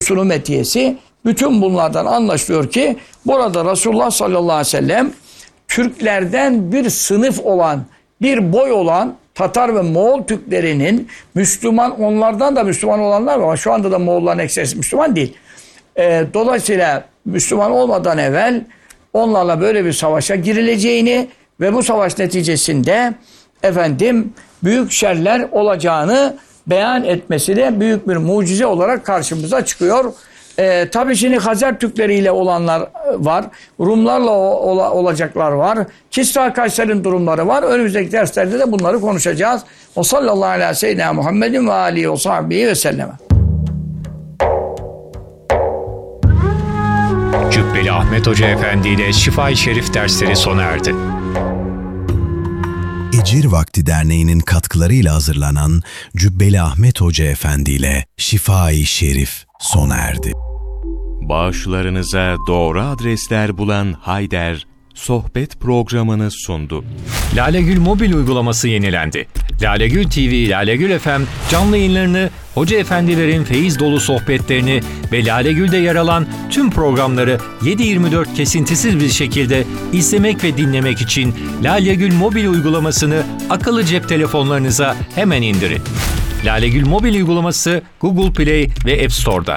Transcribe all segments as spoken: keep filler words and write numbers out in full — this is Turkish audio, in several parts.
metiyesi. Bütün bunlardan anlaşılıyor ki burada Resulullah sallallahu aleyhi ve sellem Türklerden bir sınıf olan, bir boy olan Tatar ve Moğol Türklerinin Müslüman, onlardan da Müslüman olanlar var ama şu anda da Moğolların ekserisi Müslüman değil. E, dolayısıyla Müslüman olmadan evvel onlarla böyle bir savaşa girileceğini ve bu savaş neticesinde efendim büyük şerler olacağını beyan etmesi de büyük bir mucize olarak karşımıza çıkıyor. Ee, tabii şimdi Hazer Türkleriyle olanlar var. Rumlarla ol, olacaklar var. Kisra Kayser'in durumları var. Önümüzdeki derslerde de bunları konuşacağız. O sallallahu aleyhi ve sellem Muhammedin ve alihi ve sahbihi ve selleme. Cübbeli Ahmet Hoca Efendi ile Şifa-i Şerif dersleri sona erdi. Ecir Vakti Derneği'nin katkılarıyla hazırlanan Cübbeli Ahmet Hoca Efendi ile Şifa-i Şerif sona erdi. Bağışlarınıza doğru adresler bulan Hayder, sohbet programını sundu. Lalegül mobil uygulaması yenilendi. Lalegül T V, Lalegül F M canlı yayınlarını, hoca efendilerin feyiz dolu sohbetlerini ve Lalegül'de yer alan tüm programları yedi yirmi dört kesintisiz bir şekilde izlemek ve dinlemek için Lalegül mobil uygulamasını akıllı cep telefonlarınıza hemen indirin. Lalegül mobil uygulaması Google Play ve App Store'da.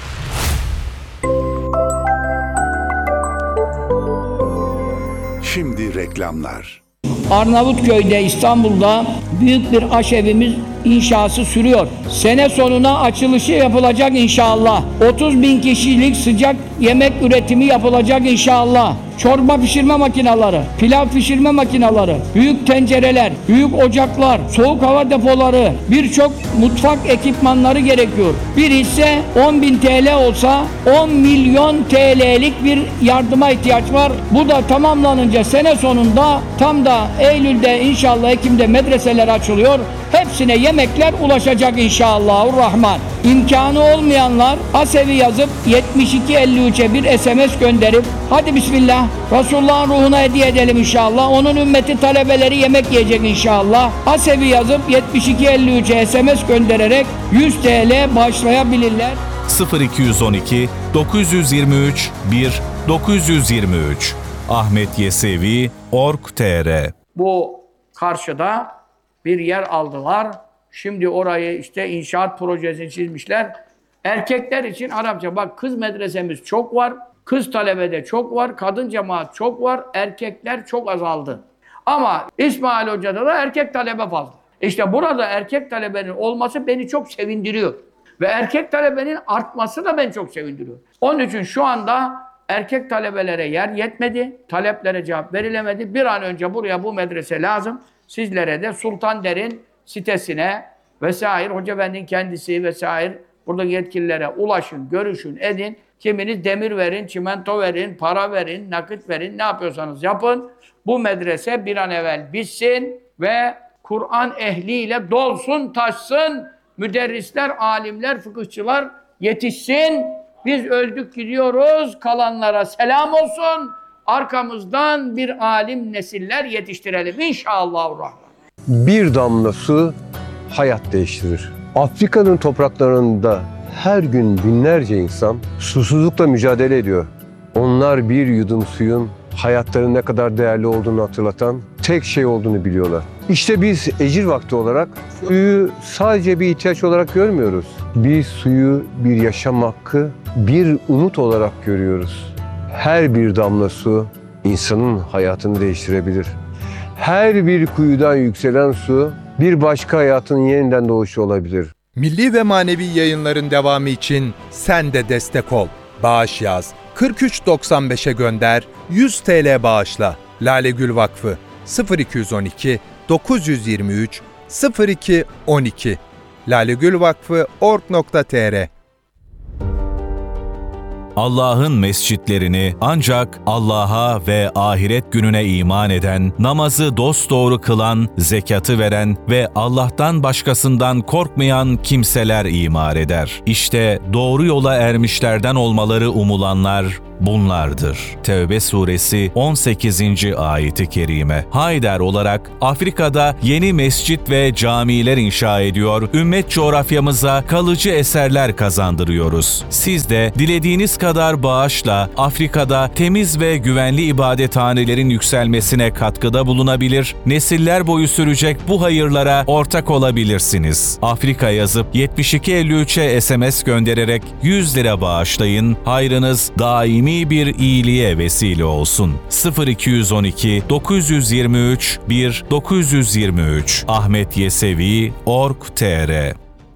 Şimdi reklamlar. Arnavutköy'de, İstanbul'da büyük bir aşevimiz inşası sürüyor. Sene sonuna açılışı yapılacak inşallah. otuz bin kişilik sıcak yemek üretimi yapılacak inşallah. Çorba pişirme makineleri, pilav pişirme makineleri, büyük tencereler, büyük ocaklar, soğuk hava depoları, birçok mutfak ekipmanları gerekiyor. Bir hisse on bin T L olsa on milyon T L'lik bir yardıma ihtiyaç var. Bu da tamamlanınca sene sonunda tam da Eylül'de inşallah Ekim'de medreseler açılıyor. Hepsine yemekler ulaşacak inşallahurrahman. İmkanı olmayanlar Asevi yazıp yetmiş iki elli üçe bir S M S gönderip hadi bismillah Resulullah'ın ruhuna hediye edelim inşallah. Onun ümmeti talebeleri yemek yiyecek inşallah. Asevi yazıp yetmiş iki elli üçe S M S göndererek yüz T L bağışlayabilirler. sıfır iki on iki dokuz yüz yirmi üç bir dokuz yüz yirmi üç Ahmet Yesevi nokta org nokta tr. Bu karşıda bir yer aldılar. Şimdi orayı işte inşaat projesini çizmişler. Erkekler için Arapça, bak kız medresemiz çok var. Kız talebede çok var. Kadın cemaat çok var. Erkekler çok azaldı. Ama İsmail Hoca'da da erkek talebe fazla. İşte burada erkek talebenin olması beni çok sevindiriyor. Ve erkek talebenin artması da beni çok sevindiriyor. Onun için şu anda erkek talebelere yer yetmedi. Taleplere cevap verilemedi. Bir an önce buraya bu medrese lazım. Sizlere de Sultan Der'in sitesine vesaire, Hoca Efendi'nin kendisi vesaire buradaki yetkililere ulaşın, görüşün, edin. Kiminiz demir verin, çimento verin, para verin, nakit verin, ne yapıyorsanız yapın. Bu medrese bir an evvel bitsin ve Kur'an ehliyle dolsun, taşsın. Müderrisler, alimler, fıkıhçılar yetişsin. Biz öldük gidiyoruz, kalanlara selam olsun. Arkamızdan bir alim nesiller yetiştirelim inşallahurrahman. Bir damla su hayat değiştirir. Afrika'nın topraklarında her gün binlerce insan susuzlukla mücadele ediyor. Onlar bir yudum suyun hayatlarının ne kadar değerli olduğunu hatırlatan tek şey olduğunu biliyorlar. İşte biz ecir vakti olarak suyu sadece bir ihtiyaç olarak görmüyoruz. Biz suyu bir yaşam hakkı, bir umut olarak görüyoruz. Her bir damla su insanın hayatını değiştirebilir. Her bir kuyudan yükselen su bir başka hayatın yeniden doğuşu olabilir. Milli ve manevi yayınların devamı için sen de destek ol. Bağış yaz. kırk üç doksan beşe gönder. yüz T L bağışla. Lalegül Vakfı sıfır iki on iki dokuz yüz yirmi üç sıfır iki on iki lalegülvakfı nokta org nokta tr. Allah'ın mescitlerini ancak Allah'a ve ahiret gününe iman eden, namazı dosdoğru kılan, zekatı veren ve Allah'tan başkasından korkmayan kimseler imar eder. İşte doğru yola ermişlerden olmaları umulanlar bunlardır. Tevbe suresi on sekizinci ayeti kerime. Hayder olarak Afrika'da yeni mescit ve camiler inşa ediyor, ümmet coğrafyamıza kalıcı eserler kazandırıyoruz. Siz de dilediğiniz kadar bağışla Afrika'da temiz ve güvenli ibadethanelerin yükselmesine katkıda bulunabilir, nesiller boyu sürecek bu hayırlara ortak olabilirsiniz. Afrika yazıp yetmiş iki elli üçe S M S göndererek yüz lira bağışlayın, hayrınız daimi bir iyiliğe vesile olsun. sıfır iki yüz on iki dokuz yüz yirmi üç bir dokuz yüz yirmi üç ahmetyesevi nokta org nokta tr.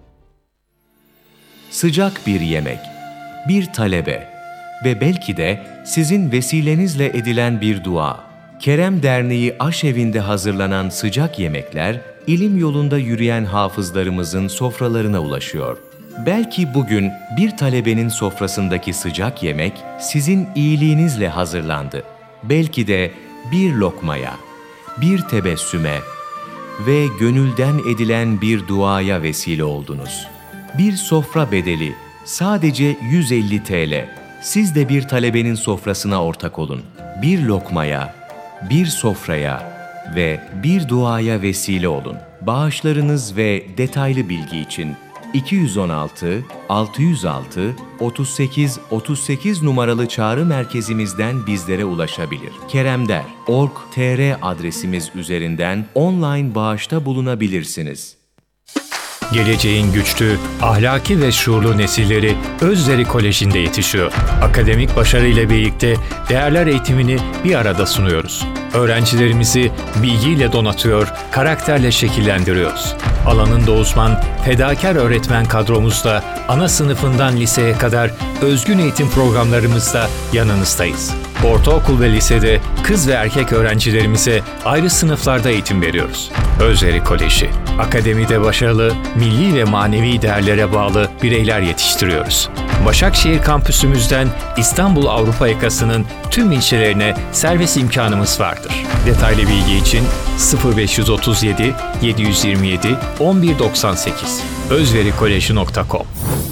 Sıcak bir yemek, bir talebe ve belki de sizin vesilenizle edilen bir dua. Kerem Derneği Aşevi'nde hazırlanan sıcak yemekler, ilim yolunda yürüyen hafızlarımızın sofralarına ulaşıyor. Belki bugün bir talebenin sofrasındaki sıcak yemek sizin iyiliğinizle hazırlandı. Belki de bir lokmaya, bir tebessüme ve gönülden edilen bir duaya vesile oldunuz. Bir sofra bedeli sadece yüz elli TL. Siz de bir talebenin sofrasına ortak olun. Bir lokmaya, bir sofraya ve bir duaya vesile olun. Bağışlarınız ve detaylı bilgi için iki yüz on altı altı yüz altı otuz sekiz otuz sekiz numaralı çağrı merkezimizden bizlere ulaşabilir. keremder nokta org nokta tr adresimiz üzerinden online bağışta bulunabilirsiniz. Geleceğin güçlü, ahlaki ve şuurlu nesilleri Özleri Koleji'nde yetişiyor. Akademik başarıyla birlikte değerler eğitimini bir arada sunuyoruz. Öğrencilerimizi bilgiyle donatıyor, karakterle şekillendiriyoruz. Alanında uzman, fedakar öğretmen kadromuzla ana sınıfından liseye kadar özgün eğitim programlarımızda yanınızdayız. Ortaokul ve lisede kız ve erkek öğrencilerimize ayrı sınıflarda eğitim veriyoruz. Özleri Koleji, akademide başarılı, milli ve manevi değerlere bağlı bireyler yetiştiriyoruz. Başakşehir kampüsümüzden İstanbul Avrupa yakasının tüm ilçelerine servis imkanımız vardır. Detaylı bilgi için sıfır beş otuz yedi yedi yüz yirmi yedi on bir doksan sekiz özverikoleji nokta com.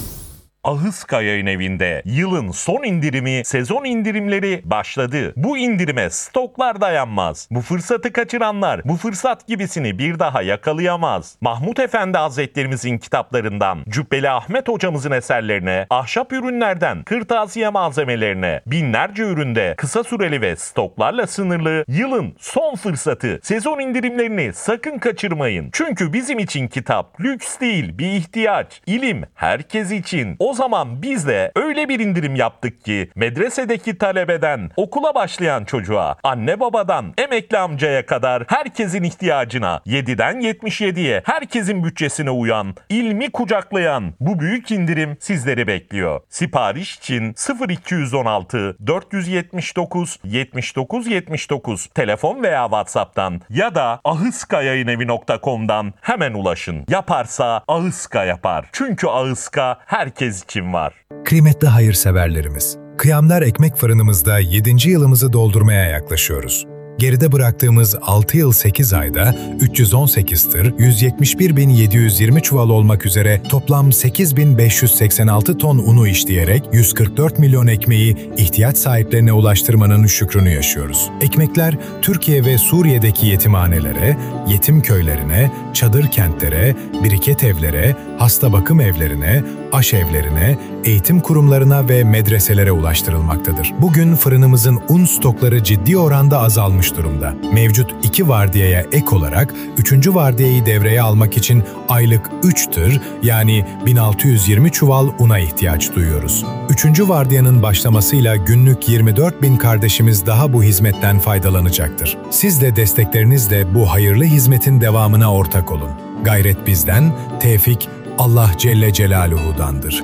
Ahıska Yayın Evi'nde yılın son indirimi, sezon indirimleri başladı. Bu indirime stoklar dayanmaz. Bu fırsatı kaçıranlar bu fırsat gibisini bir daha yakalayamaz. Mahmut Efendi Hazretlerimizin kitaplarından Cübbeli Ahmet hocamızın eserlerine, ahşap ürünlerden kırtasiye malzemelerine, binlerce üründe kısa süreli ve stoklarla sınırlı yılın son fırsatı. Sezon indirimlerini sakın kaçırmayın. Çünkü bizim için kitap lüks değil, bir ihtiyaç. İlim herkes için. O zaman biz de öyle bir indirim yaptık ki medresedeki talebeden okula başlayan çocuğa, anne babadan emekli amcaya kadar herkesin ihtiyacına, yediden yetmiş yediye herkesin bütçesine uyan, ilmi kucaklayan bu büyük indirim sizleri bekliyor. Sipariş için sıfır iki yüz on altı dört yüz yetmiş dokuz yetmiş dokuz yetmiş dokuz telefon veya WhatsApp'tan ya da ahıskayayinevi nokta com'dan hemen ulaşın. Yaparsa Ahıska yapar. Çünkü Ahıska herkes için var. Kıymetli hayırseverlerimiz, Kıyamlar Ekmek Fırınımızda yedinci yılımızı doldurmaya yaklaşıyoruz. Geride bıraktığımız altı yıl sekiz ayda üç yüz on sekiz tır, yüz yetmiş bir bin yedi yüz yirmi çuval olmak üzere toplam sekiz bin beş yüz seksen altı ton unu işleyerek yüz kırk dört milyon ekmeği ihtiyaç sahiplerine ulaştırmanın şükrünü yaşıyoruz. Ekmekler Türkiye ve Suriye'deki yetimhanelere, yetim köylerine, çadır kentlere, biriket evlere, hasta bakım evlerine, aşevlerine, eğitim kurumlarına ve medreselere ulaştırılmaktadır. Bugün fırınımızın un stokları ciddi oranda azalmış durumda. Mevcut iki vardiyaya ek olarak üçüncü vardiyayı devreye almak için aylık üç tır yani bin altı yüz yirmi çuval una ihtiyaç duyuyoruz. üçüncü vardiyanın başlamasıyla günlük yirmi dört bin kardeşimiz daha bu hizmetten faydalanacaktır. Siz de desteklerinizle bu hayırlı hizmetin devamına ortak olun. Gayret bizden, tevfik Allah Celle Celaluhu'dandır.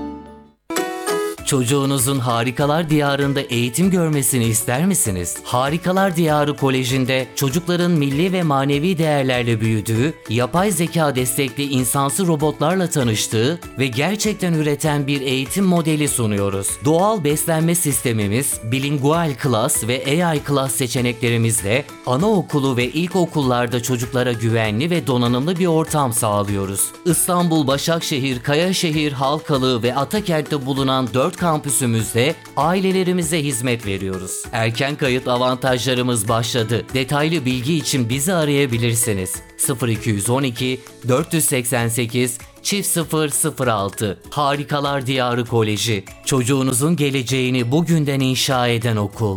Çocuğunuzun Harikalar Diyarı'nda eğitim görmesini ister misiniz? Harikalar Diyarı Koleji'nde çocukların milli ve manevi değerlerle büyüdüğü, yapay zeka destekli insansı robotlarla tanıştığı ve gerçekten üreten bir eğitim modeli sunuyoruz. Doğal beslenme sistemimiz, bilingual class ve A I class seçeneklerimizle anaokulu ve ilkokullarda çocuklara güvenli ve donanımlı bir ortam sağlıyoruz. İstanbul, Başakşehir, Kayaşehir, Halkalı ve Atakent'te bulunan dört kampüsümüzde ailelerimize hizmet veriyoruz. Erken kayıt avantajlarımız başladı. Detaylı bilgi için bizi arayabilirsiniz. sıfır iki on iki dört seksen sekiz çift sıfır sıfır altı Harikalar Diyarı Koleji. Çocuğunuzun geleceğini bugünden inşa eden okul.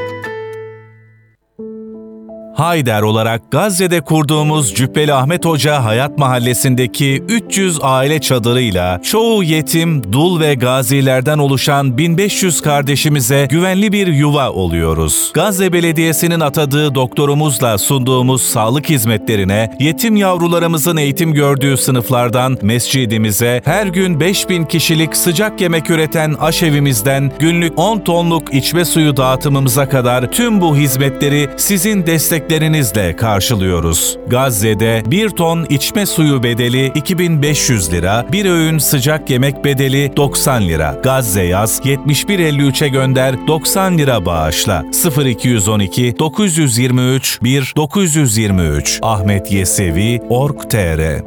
Hayder olarak Gazze'de kurduğumuz Cübbeli Ahmet Hoca Hayat Mahallesi'ndeki üç yüz aile çadırıyla çoğu yetim, dul ve gazilerden oluşan bin beş yüz kardeşimize güvenli bir yuva oluyoruz. Gazze Belediyesi'nin atadığı doktorumuzla sunduğumuz sağlık hizmetlerine, yetim yavrularımızın eğitim gördüğü sınıflardan mescidimize, her gün beş bin kişilik sıcak yemek üreten aşevimizden günlük on tonluk içme suyu dağıtımımıza kadar tüm bu hizmetleri sizin destek lerinizle karşılıyoruz. Gazze'de bir ton içme suyu bedeli iki bin beş yüz lira, bir öğün sıcak yemek bedeli doksan lira. Gazze yaz yetmiş bir elli üçe gönder doksan lira bağışla. sıfır iki on iki dokuz yüz yirmi üç bir dokuz yüz yirmi üç Ahmet Yesevi nokta org nokta tr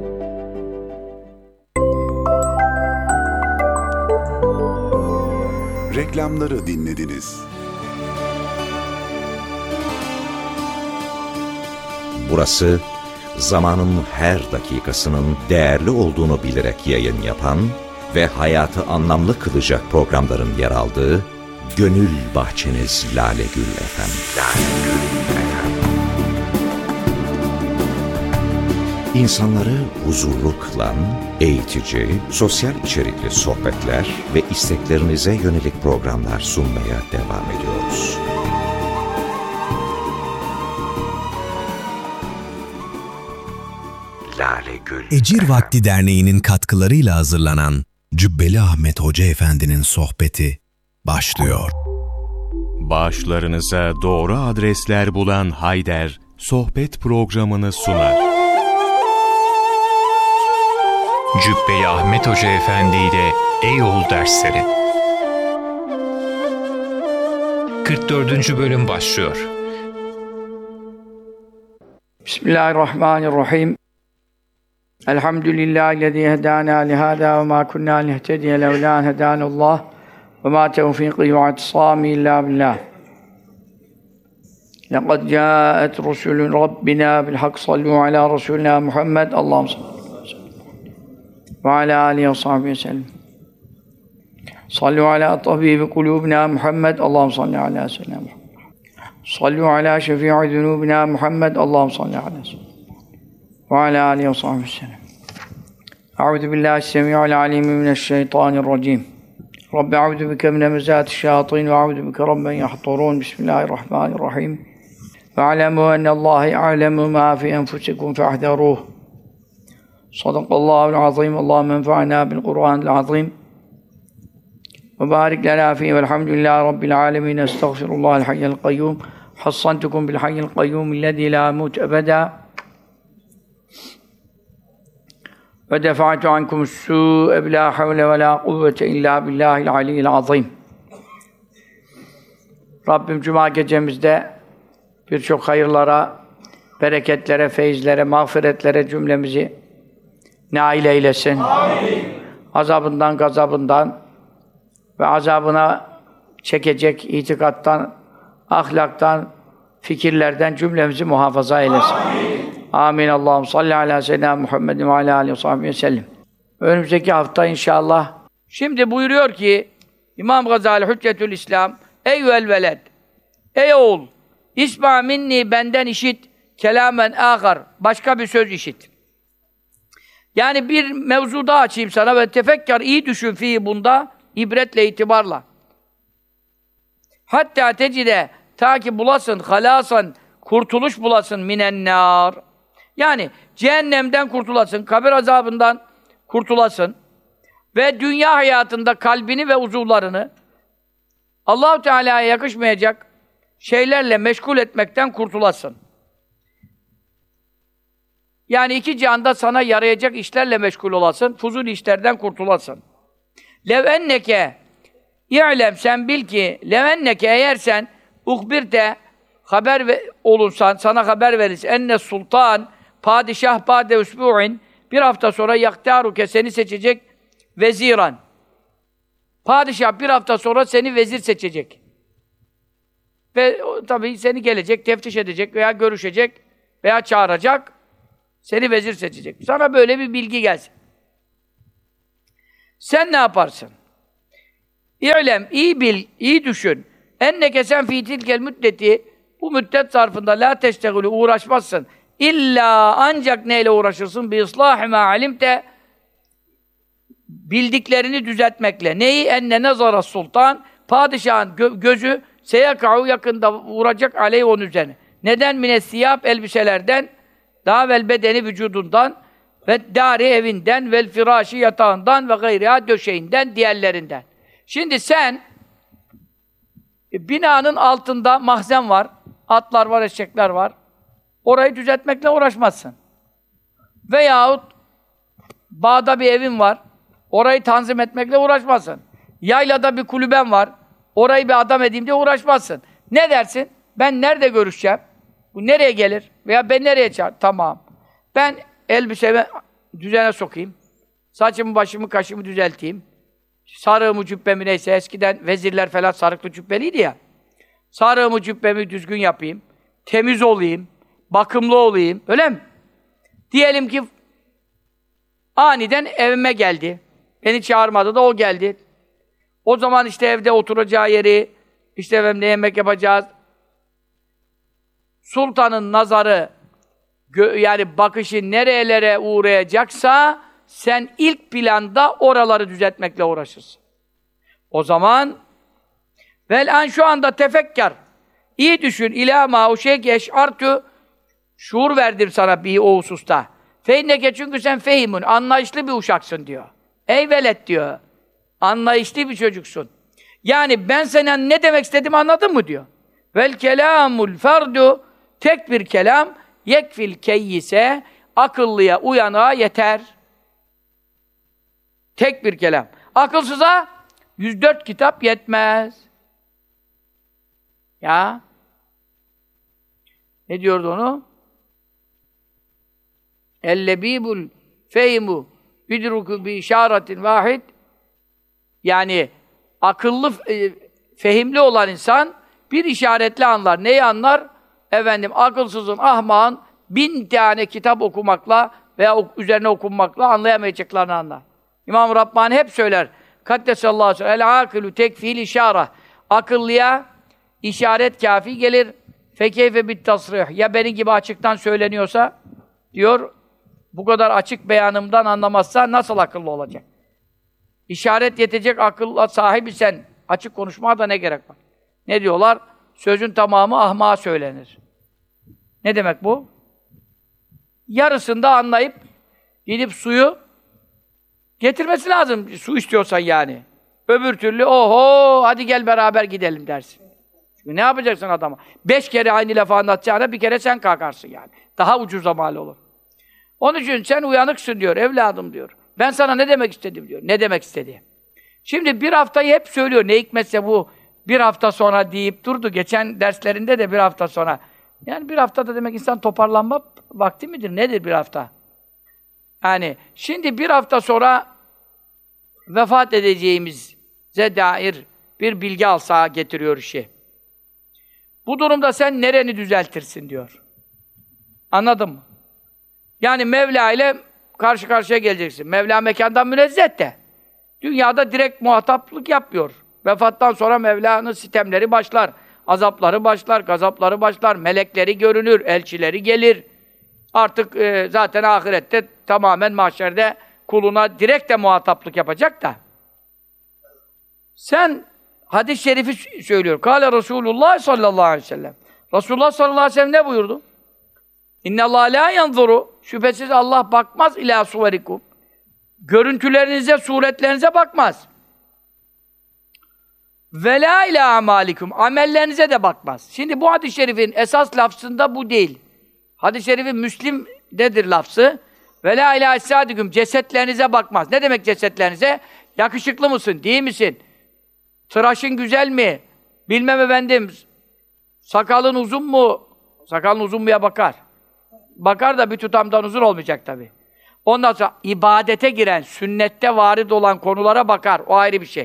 Reklamları dinlediniz. Burası, zamanın her dakikasının değerli olduğunu bilerek yayın yapan ve hayatı anlamlı kılacak programların yer aldığı Gönül Bahçeniz Lale Gül F M. Lale Gül F M. İnsanları huzurlu kılan, eğitici, sosyal içerikli sohbetler ve isteklerinize yönelik programlar sunmaya devam ediyoruz. Lale Gül. Ecir Vakti Derneği'nin katkılarıyla hazırlanan Cübbeli Ahmet Hoca Efendi'nin sohbeti başlıyor. Bağışlarınıza doğru adresler bulan Hayder, sohbet programını sunar. Cübbeli Ahmet Hoca Efendi ile Eyol dersleri. kırk dördüncü bölüm başlıyor. Bismillahirrahmanirrahim. Elhamdülillahi hedâna lihâdâ ve mâ kunnâ lihtediye levlâ en hedânallâh ve mâ tevfîkî ve i'tisâmî illâ billah. Lekad câet rusulun Rabbina bil hak sallû alâ Resulina Muhammed. Allahümme salli ve alâ âlihi ve sahbihi sellem. Sallu alâ tabîbi kulûbina Muhammed. Allahümme salli alâ seyyidina Muhammed. Sallu alâ şefî'i zunûbina Muhammed. Allahümme salli alâ seyyidina ve alâ âlihi ve sahbihi sellem. Euzu billahi s-semî'il alîm mineşşeytanirracîm. Rabbi euzu bike min hemezâti'ş-şeyâtîn ve euzu bike rabben yahdurûn. Bismillahirrahmanirrahim. Ve alemû ennallâhe ya'lemu mâ fî enfusikum fehdharûh. Sadakallâhu'l azîm. Allâhumme enfa'nâ bil Kur'ânil azîm. Ve bârik lenâ fîhi velhamdülillâhi rabbil âlemîn. Estağfirullâhel hayyel kayyûm. Hassantukum bil hayyil kayyûm ellezî lâ yemût ebedâ. Ve defa'tu ankumus sû'e bilâ havle ve lâ kuvvete illâ billâhil aliyyil azîm. Rabbim Cuma gecemizde birçok hayırlara, bereketlere, feyizlere, mağfiretlere cümlemizi nail eylesin. Amin. Azabından, gazabından ve azabına çekecek itikattan, ahlaktan, fikirlerden cümlemizi muhafaza eylesin. Amin. Amin. Allahümme salli ala seyyidina Muhammedin ve ala aleyhi ve sahbihi sellem. Önümüzdeki hafta inşallah. Şimdi buyuruyor ki İmam Gazali Hüccetül İslam, eyyüel veled, ey oğul, isma minni, benden işit, kelamen âgar, başka bir söz işit. Yani bir mevzuda açayım sana ve tefekkar, iyi düşün fihi, bunda ibretle, itibarla. Hatta tecide, ta ki bulasın, halasan, kurtuluş bulasın minennâr. Yani cehennemden kurtulasın, kabir azabından kurtulasın ve dünya hayatında kalbini ve uzuvlarını Allah-u Teala'ya yakışmayacak şeylerle meşgul etmekten kurtulasın. Yani iki cihanda sana yarayacak işlerle meşgul olasın, fuzul işlerden kurtulasın. Lev enneke, i'lem, sen bil ki, lev enneke, eğer sen uhbirte, haber ve, olunsan, sana haber verirse, enne sultan, padişah ba'de usbu'in, bir hafta sonra yaktaruke, seni seçecek veziran, Padişah bir hafta sonra seni vezir seçecek. Ve o, tabii seni gelecek, teftiş edecek veya görüşecek veya çağıracak. Seni vezir seçecek. Sana böyle bir bilgi gelsin. Sen ne yaparsın? İ'lem, iyi bil, iyi düşün. Enneke sen fî tilkel müddeti, bu müddet zarfında la teştegülü, uğraşmazsın. İlla ancak neyle uğraşırsın? Bi ıslâhi mâ alimte, bildiklerini düzeltmekle. Neyi? Enne nezara sultan, padişahın gö- gözü seyekâ'u yakında vuracak aleyh onun üzerine. Neden? Minessiyâb, elbiselerden, daha vel bedeni vücudundan ve dâri evinden vel firâşi yatağından ve gayriha döşeğinden, diğerlerinden. Şimdi sen binanın altında mahzen var, atlar var, eşekler var. Orayı düzeltmekle uğraşmazsın. Veyahut bağda bir evin var, orayı tanzim etmekle uğraşmazsın. Yaylada bir kulüben var, orayı bir adam edeyim diye uğraşmazsın. Ne dersin? Ben nerede görüşeceğim? Bu nereye gelir? Veya ben nereye çağır? Tamam. Ben elbisemi düzene sokayım. Saçımı, başımı, kaşımı düzelteyim. Sarığımı, cübbemi neyse, eskiden vezirler falan sarıklı cübbeliydi ya. Sarığımı, cübbemi düzgün yapayım. Temiz olayım. Bakımlı olayım. Öyle mi? Diyelim ki aniden evime geldi. Beni çağırmadı da o geldi. O zaman işte evde oturacağı yeri, işte efendim ne yemek yapacağız. Sultanın nazarı, yani bakışı nerelere uğrayacaksa sen ilk planda oraları düzeltmekle uğraşırsın. O zaman vel an şu anda tefekkar. İyi düşün. İlâ mâ o şey ki eş'artü, şuur verdim sana bir o hususta. Feinneke, çünkü sen fehimun, anlayışlı bir uşaksın diyor. Ey velet diyor. Anlayışlı bir çocuksun. Yani ben sana ne demek istediğimi anladın mı diyor. Vel kelamul ferdu, tek bir kelam yekfil keyyise, akıllıya, uyanığa yeter. Tek bir kelam. Akılsıza yüz dört kitap yetmez. Ya. Ne diyordu onu? Ellebîbul feymu yudruku bi işaretin vahid. Yani akıllı, e, fehimli olan insan bir işaretle anlar. Neyi anlar? Efendim, akılsızın, ahmağın bin tane kitap okumakla veya ok üzerine okunmakla anlayamayacaklarını anlar. İmam-ı Rabbani hep söyler. Kaddesallahu aleyhi ve sellem. El-âkılü tekfîl işâre. Akıllıya işaret kâfi gelir. Fekeyfe bit-tasrih. Ya benim gibi açıktan söyleniyorsa, diyor, bu kadar açık beyanımdan anlamazsa nasıl akıllı olacak? İşaret yetecek akılla sahibi sen. Açık konuşmaya da ne gerek var? Ne diyorlar? Sözün tamamı ahmağa söylenir. Ne demek bu? Yarısında anlayıp gidip suyu getirmesi lazım. Su istiyorsan yani. Öbür türlü oho hadi gel beraber gidelim dersin. Çünkü ne yapacaksın adama? Beş kere aynı lafı anlatacağına bir kere sen kalkarsın yani. Daha ucuza mal olur. Onun için sen uyanıksın diyor, evladım diyor. Ben sana ne demek istedim diyor. Ne demek istedi? Şimdi bir haftayı hep söylüyor. Ne hikmetse bu bir hafta sonra deyip durdu. Geçen derslerinde de bir hafta sonra. Yani bir haftada demek insan toparlanma vakti midir? Nedir bir hafta? Yani şimdi bir hafta sonra vefat edeceğimize dair bir bilgi alsa getiriyor işi. Bu durumda sen nereni düzeltirsin diyor. Anladın mı? Yani Mevla ile karşı karşıya geleceksin. Mevla mekandan münezzeh de. Dünyada direkt muhataplık yapmıyor. Vefattan sonra Mevla'nın sitemleri başlar. Azapları başlar, gazapları başlar. Melekleri görünür, elçileri gelir. Artık e, zaten ahirette tamamen mahşerde kuluna direkt de muhataplık yapacak da. Sen hadis-i şerifi söylüyor. Kâle Resulullah sallallahu aleyhi ve sellem. Resulullah sallallahu aleyhi ve sellem ne buyurdu? İnne Allah la yanzuru. Şüphesiz Allah bakmaz ila suverikum. Görüntülerinize, suretlerinize bakmaz. Ve la ila amalikum. Amellerinize de bakmaz. Şimdi bu hadis-i şerifin esas lafzında bu değil. Hadis-i şerifin Müslim'dedir lafzı. Ve la ila essadikum. Cesetlerinize bakmaz. Ne demek cesetlerinize? Yakışıklı mısın? Değil misin? Tıraşın güzel mi? Bilmem efendim. Sakalın uzun mu? Sakalın uzun muya bakar. Bakar da bir tutamdan uzun olmayacak tabii. Ondan sonra ibadete giren, sünnette varid olan konulara bakar. O ayrı bir şey.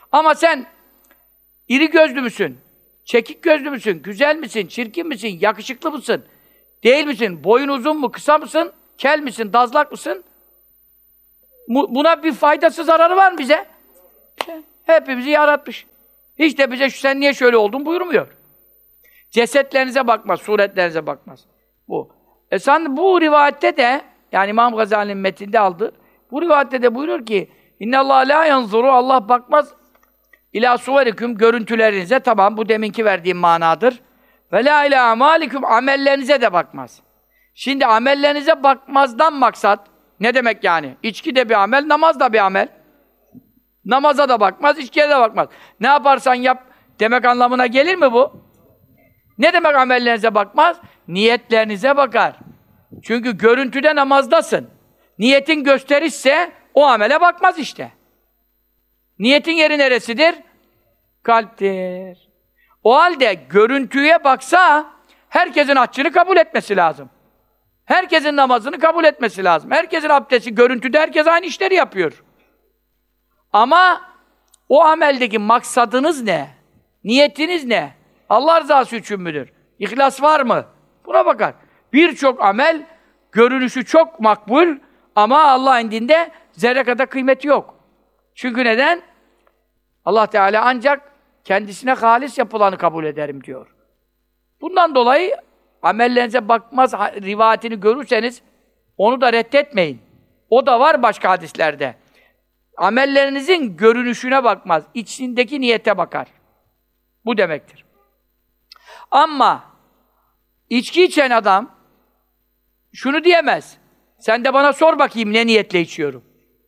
Ama sen iri gözlü müsün? Çekik gözlü müsün? Güzel misin? Çirkin misin? Yakışıklı mısın? Değil misin? Boyun uzun mu? Kısa mısın? Kel misin? Dazlak mısın? Buna bir faydası zararı var mı bize? Hepimizi yaratmış. Hiç de bize şu sen niye şöyle oldun buyurmuyor. Cesetlerinize bakmaz, suretlerinize bakmaz. Bu. E sen bu rivayette de, yani İmam Gazali'nin metinde aldı. Bu rivayette de buyurur ki İnne Allah la yanzuru, Allah bakmaz İlâ suverikum, görüntülerinize, tamam bu deminki verdiğim manadır. Ve la ilâ amâlikum, amellerinize de bakmaz. Şimdi amellerinize bakmazdan maksat ne demek yani? İçki de bir amel, namaz da bir amel. Namaza da bakmaz, içkiye de bakmaz. Ne yaparsan yap demek anlamına gelir mi bu? Ne demek amellerinize bakmaz? Niyetlerinize bakar. Çünkü görüntüde namazdasın. Niyetin gösterişse o amele bakmaz işte. Niyetin yeri neresidir? Kalptir. O halde görüntüye baksa herkesin haccını kabul etmesi lazım. Herkesin namazını kabul etmesi lazım. Herkesin abdesti, görüntüde herkes aynı işleri yapıyor. Ama o ameldeki maksadınız ne? Niyetiniz ne? Allah rızası için müdür? İhlas var mı? Buna bakar. Birçok amel görünüşü çok makbul ama Allah indinde zerre kadar kıymeti yok. Çünkü neden? Allah Teala ancak kendisine halis yapılanı kabul ederim diyor. Bundan dolayı amellerinize bakmaz rivayetini görürseniz onu da reddetmeyin. O da var başka hadislerde. Amellerinizin görünüşüne bakmaz, içindeki niyete bakar. Bu demektir. Ama içki içen adam şunu diyemez. Sen de bana sor bakayım ne niyetle içiyorum.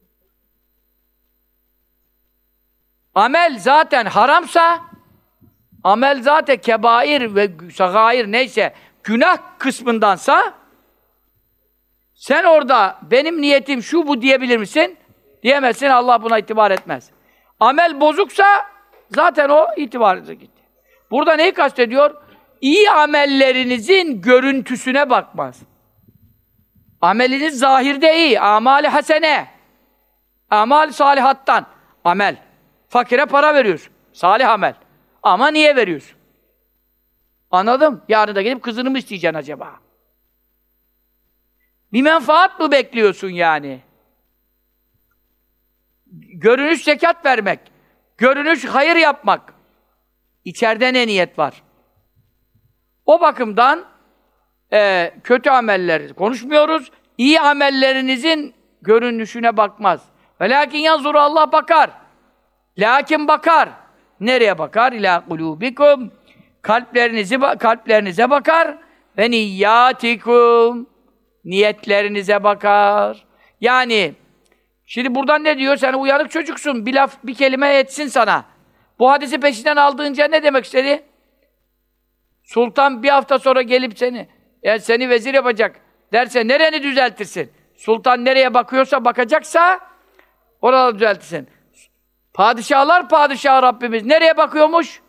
Amel zaten haramsa, amel zaten kebair ve sagair neyse günah kısmındansa sen orada benim niyetim şu bu diyebilir misin? Diyemezsin, Allah buna itibar etmez. Amel bozuksa zaten o itibarınıza gitti. Burada neyi kastediyor? İyi amellerinizin görüntüsüne bakmaz. Ameliniz zahirde iyi, amali hasene. Amal salihattan, amel. Fakire para veriyorsun, salih amel. Ama niye veriyorsun? Anladım. Yarın da gidip kızını mı isteyeceksin acaba? Bir menfaat mı bekliyorsun yani? Görünüş zekat vermek, görünüş hayır yapmak. İçeride ne niyet var? O bakımdan e, kötü ameller konuşmuyoruz. İyi amellerinizin görünüşüne bakmaz. Velakin yanzuru, Allah bakar. Lakin bakar. Nereye bakar? İlâ kulûbikum. Kalplerinizi, kalplerinize bakar. Ve niyyâtikum. Niyetlerinize bakar. Yani şimdi buradan ne diyor? Sen uyanık çocuksun. Bir laf, bir kelime etsin sana. Bu hadisi peşinden aldığınca ne demek istedi? Sultan bir hafta sonra gelip seni, yani seni vezir yapacak derse nereni düzeltirsin? Sultan nereye bakıyorsa, bakacaksa orada düzeltirsin. Padişahlar padişahı Rabbimiz nereye bakıyormuş?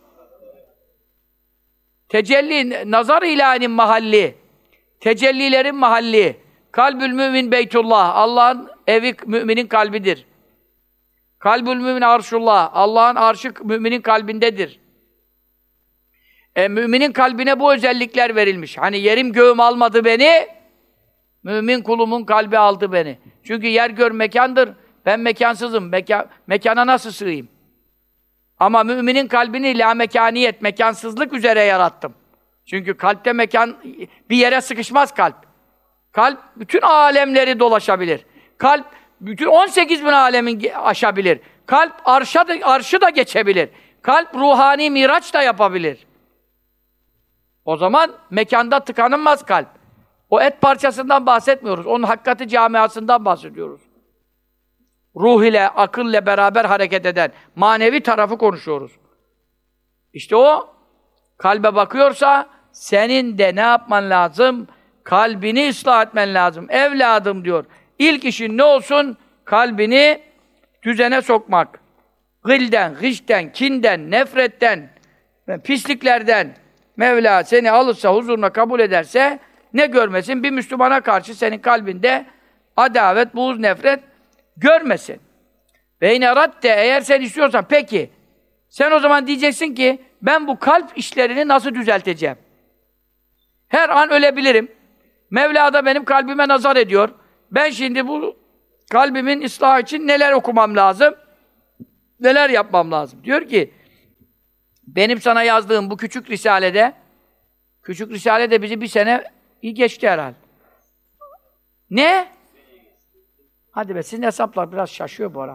Tecelli, nazar ilahin mahalli. Tecellilerin mahalli. Kalbül mümin beytullah. Allah'ın evi müminin kalbidir. Kalbül mümin arşullah. Allah'ın arşı müminin kalbindedir. E, müminin kalbine bu özellikler verilmiş. Hani yerim göğüm almadı beni, mümin kulumun kalbi aldı beni. Çünkü yer gör mekandır. Ben mekansızım. Meka, mekana nasıl sığayım? Ama müminin kalbini la mekaniyet, mekansızlık üzere yarattım. Çünkü kalpte mekan, bir yere sıkışmaz kalp. Kalp bütün alemleri dolaşabilir. Kalp bütün on sekiz bin alemin aşabilir. Kalp arşa da, arşı da geçebilir. Kalp ruhani miraç da yapabilir. O zaman mekanda tıkanılmaz kalp. O et parçasından bahsetmiyoruz. Onun hakikati camiasından bahsediyoruz. Ruh ile, akıl ile beraber hareket eden manevi tarafı konuşuyoruz. İşte o kalbe bakıyorsa senin de ne yapman lazım? Kalbini ıslah etmen lazım. Evladım diyor. İlk işin ne olsun? Kalbini düzene sokmak. Gılden, gışten, kinden, nefretten, pisliklerden Mevla seni alırsa, huzuruna kabul ederse ne görmesin? Bir Müslümana karşı senin kalbinde adavet, buğz, nefret görmesin. Ve yine radde, eğer sen istiyorsan, peki Sen o zaman diyeceksin ki, ben bu kalp işlerini nasıl düzelteceğim? Her an ölebilirim. Mevla da benim kalbime nazar ediyor. Ben şimdi bu kalbimin ıslahı için neler okumam lazım? Neler yapmam lazım? Diyor ki, benim sana yazdığım bu küçük risalede, küçük risalede bizi bir sene iyi geçti herhalde. Ne? Hadi be, sizin hesaplar biraz şaşıyor bu ara.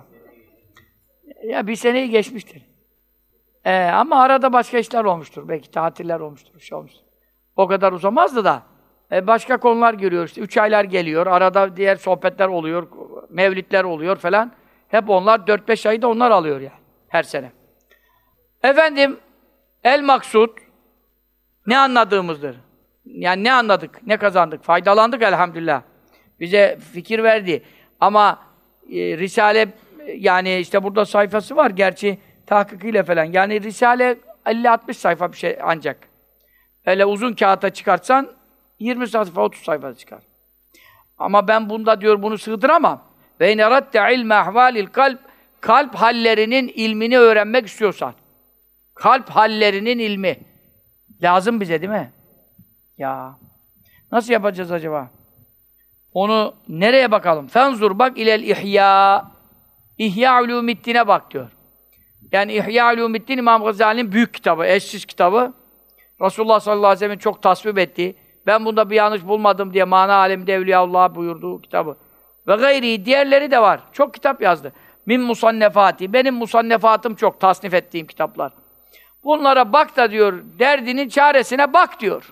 Ya bir seneyi geçmiştir. Ee, ama arada başka işler olmuştur. Belki tatiller olmuştur, bir şey olmuştur. O kadar uzamazdı da. Ee, başka konular görüyoruz. İşte üç aylar geliyor, arada diğer sohbetler oluyor, mevlidler oluyor falan. Hep onlar, dört beş ayı da onlar alıyor yani, her sene. Efendim, el maksud, ne anladığımızdır. Yani ne anladık, ne kazandık, faydalandık elhamdülillah. Bize fikir verdi. Ama e, Risale, yani işte burada sayfası var, gerçi tahkikiyle falan. Yani Risale elli altmış sayfa bir şey ancak. Öyle uzun kağıta çıkartsan yirmi sayfa, otuz sayfa çıkar. Ama ben bunda diyor bunu sığdıramam. Ve in eratte ilme ahvalil kalp, kalp hallerinin ilmini öğrenmek istiyorsan. Kalp hallerinin ilmi. Lazım bize değil mi? Ya. Nasıl yapacağız acaba? Onu nereye bakalım? Fenzur bak ilel ihya. İhya Ulûmiddin'e bak diyor. Yani İhya Ulûmiddin İmam Gazali'nin büyük kitabı, eşsiz kitabı. Resulullah sallallahu aleyhi ve sellem'in çok tasvip ettiği, ben bunda bir yanlış bulmadım diye mana aleminde Evliyaullah buyurduğu kitabı. Ve gayri, diğerleri de var. Çok kitap yazdı. Min musannefati. Benim musannefatım çok, tasnif ettiğim kitaplar. Bunlara bak da diyor, derdinin çaresine bak diyor.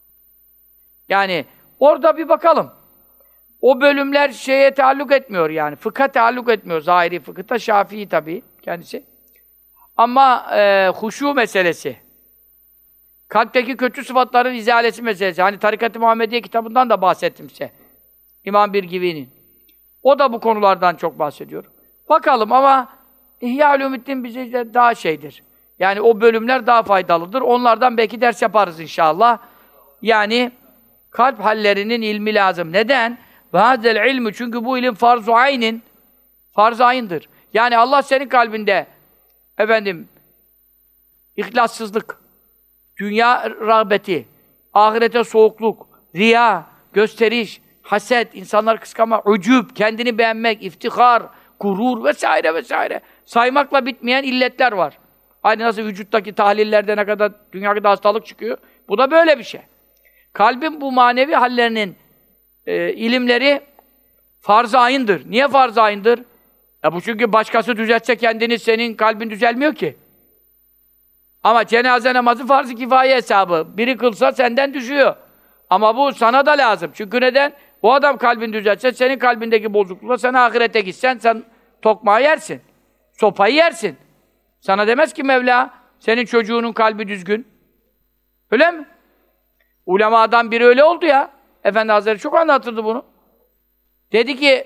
Yani orada bir bakalım. O bölümler şeye taalluk etmiyor yani. Fıkha taalluk etmiyor. Zahiri fıkıhta Şafii tabii kendisi. Ama e, huşu meselesi. Kalpteki kötü sıfatların izalesi meselesi. Hani Tarikat-ı Muhammediye kitabından da bahsettim size. İmam Birgivi'nin. O da bu konulardan çok bahsediyor. Bakalım ama İhya Ulûmiddin bize daha şeydir. Yani o bölümler daha faydalıdır. Onlardan belki ders yaparız inşallah. Yani kalp hallerinin ilmi lazım. Neden? وَهَذَا ilmi, çünkü bu ilim farz-ı aynin, farz-ı ayındır. Yani Allah senin kalbinde efendim ihlassızlık, dünya rağbeti, ahirete soğukluk, riya, gösteriş, haset, insanlar kıskanmak, ucub, kendini beğenmek, iftihar, gurur vesaire vesaire. Saymakla bitmeyen illetler var. Aynı nasıl vücuttaki tahlillerde ne kadar dünyada hastalık çıkıyor. Bu da böyle bir şey. Kalbin bu manevi hallerinin e, ilimleri farz-ı ayındır. Niye farz-ı ayındır? Ya bu çünkü başkası düzeltse kendini, senin kalbin düzelmiyor ki. Ama cenaze namazı farz-ı kifaye hesabı. Biri kılsa senden düşüyor. Ama bu sana da lazım. Çünkü neden? O adam kalbini düzeltse, senin kalbindeki bozuklukla sen ahirete gitsen, sen tokmağı yersin. Sopayı yersin. Sana demez ki Mevla, senin çocuğunun kalbi düzgün. Öyle mi? Ulemadan biri öyle oldu ya. Efendi Hazretleri çok anlatırdı bunu. Dedi ki,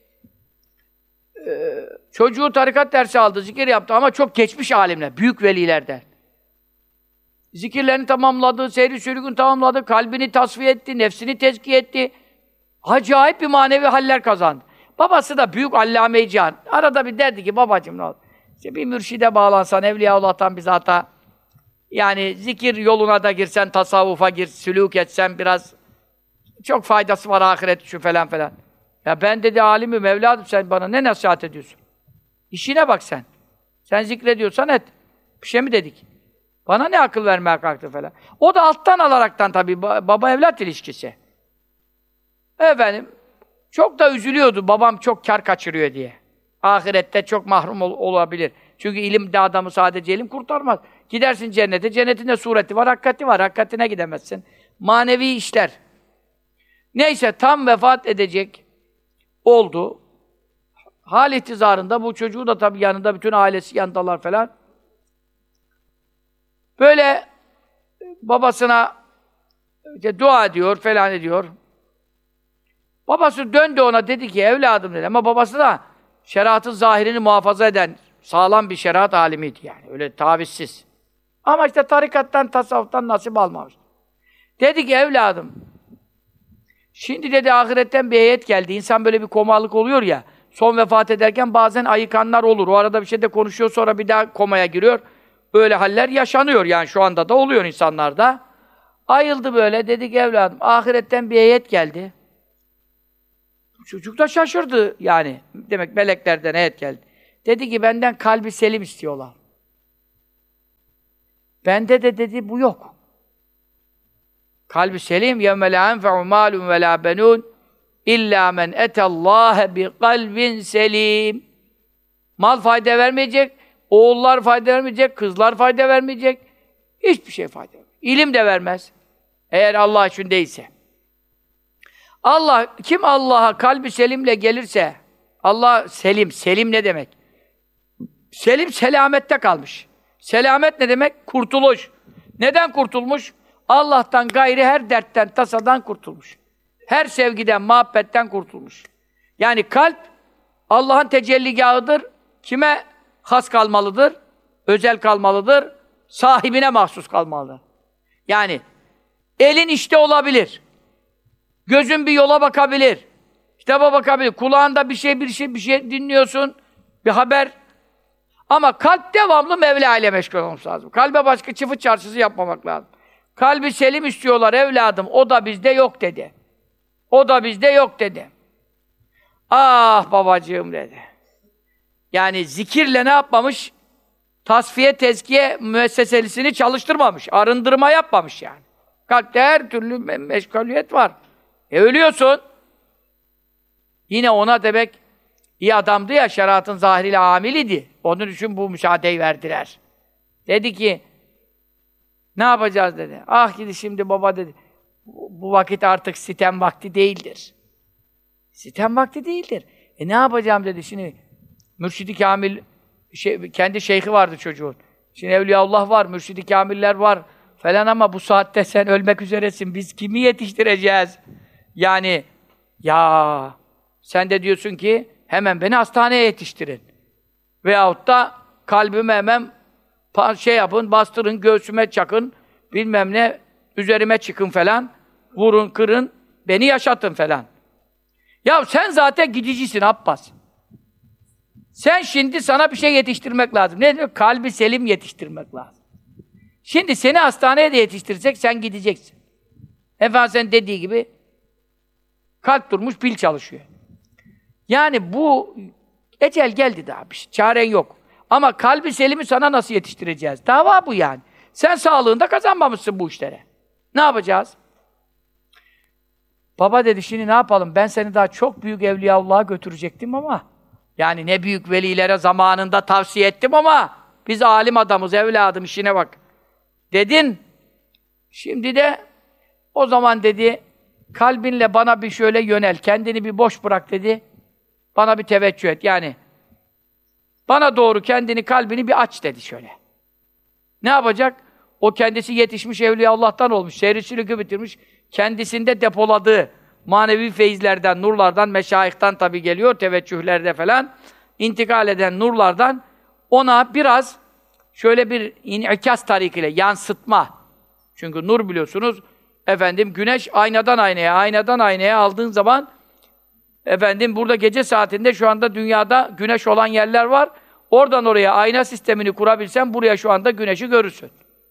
e, çocuğu tarikat dersi aldı, zikir yaptı ama çok geçmiş alimler, büyük velilerden. Zikirlerini tamamladı, seyri sülükünü tamamladı, kalbini tasfiye etti, nefsini tezkiye etti. Acayip bir manevi haller kazandı. Babası da büyük allame-i cihan. Arada bir derdi ki, babacığım ne oldu? İşte bir mürşide bağlansan, Evliyaullah'tan bizata, yani zikir yoluna da girsen, tasavvufa gir, sülûk etsen biraz, çok faydası var ahiret şu falan falan. Ya ben dedi alimim, evladım, sen bana ne nasihat ediyorsun? İşine bak sen. Sen zikrediyorsan et. Bir şey mi dedik? Bana ne akıl vermeye kalktı falan. O da alttan alaraktan tabii, baba evlat ilişkisi. Efendim, çok da üzülüyordu, babam çok kar kaçırıyor diye. Ahirette çok mahrum ol olabilir. Çünkü ilim de adamı sadece ilim kurtarmaz. Gidersin cennete, cennetin de sureti var, hakikati var, hakikatine gidemezsin. Manevi işler. Neyse, tam vefat edecek oldu. Hal ihtizarında, bu çocuğu da tabii yanında, bütün ailesi yanındalar falan. Böyle babasına işte dua ediyor, falan ediyor. Babası döndü ona, dedi ki, evladım dedi. Ama babası da şeriatın zahirini muhafaza eden sağlam bir şeriat alimiydi yani. Öyle tavizsiz. Ama işte tarikattan, tasavvuftan nasip almamış. Dedi ki, evladım, şimdi dedi ahiretten bir heyet geldi. İnsan böyle bir komalık oluyor ya, son vefat ederken bazen ayıkanlar olur. O arada bir şey de konuşuyor, sonra bir daha komaya giriyor. Böyle haller yaşanıyor yani şu anda da oluyor insanlarda. Ayıldı böyle, dedi ki evladım ahiretten bir heyet geldi. Çocuk da şaşırdı yani. Demek meleklerden heyet geldi. Dedi ki benden kalbi selim istiyorlar. Bende de dedi bu yok. Kalbi selim yevme la yenfe'u malun ve la benun illa men etallâhe bi kalbin selim. Mal fayda vermeyecek, oğullar fayda vermeyecek, kızlar fayda vermeyecek. Hiçbir şey fayda vermeyecek. İlim de vermez. Eğer Allah için değilse. Allah, kim Allah'a kalbi selimle gelirse, Allah selim, selim ne demek? Selim selamette kalmış. Selamet ne demek? Kurtuluş. Neden kurtulmuş? Allah'tan gayri her dertten, tasadan kurtulmuş. Her sevgiden, muhabbetten kurtulmuş. Yani kalp, Allah'ın tecelligahıdır. Kime has kalmalıdır? Özel kalmalıdır. Sahibine mahsus kalmalıdır. Yani elin işte olabilir. Gözün bir yola bakabilir. Kitaba bakabilir. Kulağında bir şey, bir şey, bir şey dinliyorsun. Bir haber. Ama kalp devamlı Mevla ile meşgul olması lazım. Kalbe başka çıfı çarşısı yapmamak lazım. Kalbi selim istiyorlar evladım. O da bizde yok dedi. O da bizde yok dedi. Ah babacığım dedi. Yani zikirle ne yapmamış? Tasfiye, tezkiye müesseselisini çalıştırmamış. Arındırma yapmamış yani. Kalpte her türlü me meşguliyet var. E ölüyorsun. Yine ona demek iyi adamdı ya, şeriatın zahiriyle amiliydi. Onun için bu müsaadeyi verdiler. Dedi ki, ne yapacağız dedi. Ah gidi şimdi baba dedi. Bu vakit artık sitem vakti değildir. Sitem vakti değildir. E ne yapacağım dedi şimdi. Mürşid-i Kamil, şey, kendi şeyhi vardı çocuğun. Şimdi Evliyaullah var, Mürşid-i Kamiller var falan ama bu saatte sen ölmek üzeresin. Biz kimi yetiştireceğiz? Yani ya sen de diyorsun ki hemen beni hastaneye yetiştirin. Veyahut da kalbime hemen şey yapın, bastırın, göğsüme çakın, bilmem ne, üzerime çıkın falan, vurun, kırın, beni yaşatın falan. Ya sen zaten gidicisin Abbas. Sen şimdi sana bir şey yetiştirmek lazım. Ne diyor? Kalbi selim yetiştirmek lazım. Şimdi seni hastaneye de yetiştirecek, sen gideceksin. Efendimiz'in dediği gibi kalp durmuş, pil çalışıyor. Yani bu ecel geldi daha bir şey. Çaren yok. Ama kalbi selimi sana nasıl yetiştireceğiz? Dava bu yani. Sen sağlığında kazanmamışsın bu işlere. Ne yapacağız? Baba dedi şimdi ne yapalım? Ben seni daha çok büyük Evliyaullah'a götürecektim ama yani ne büyük velilere zamanında tavsiye ettim ama biz alim adamız, evladım işine bak. Dedin. Şimdi de o zaman dedi kalbinle bana bir şöyle yönel, kendini bir boş bırak dedi. Bana bir teveccüh et yani. Bana doğru kendini, kalbini bir aç dedi şöyle. Ne yapacak? O kendisi yetişmiş Evliyaullah'tan olmuş, seyircilikü bitirmiş. Kendisinde depoladığı manevi feyizlerden, nurlardan, meşayihtan tabi geliyor, teveccühlerde falan. İntikal eden nurlardan ona biraz şöyle bir inikas tarikiyle, yansıtma. Çünkü nur biliyorsunuz, efendim güneş aynadan aynaya, aynadan aynaya aldığın zaman efendim burada gece saatinde şu anda dünyada güneş olan yerler var. Oradan oraya ayna sistemini kurabilsen buraya şu anda güneşi görürsün.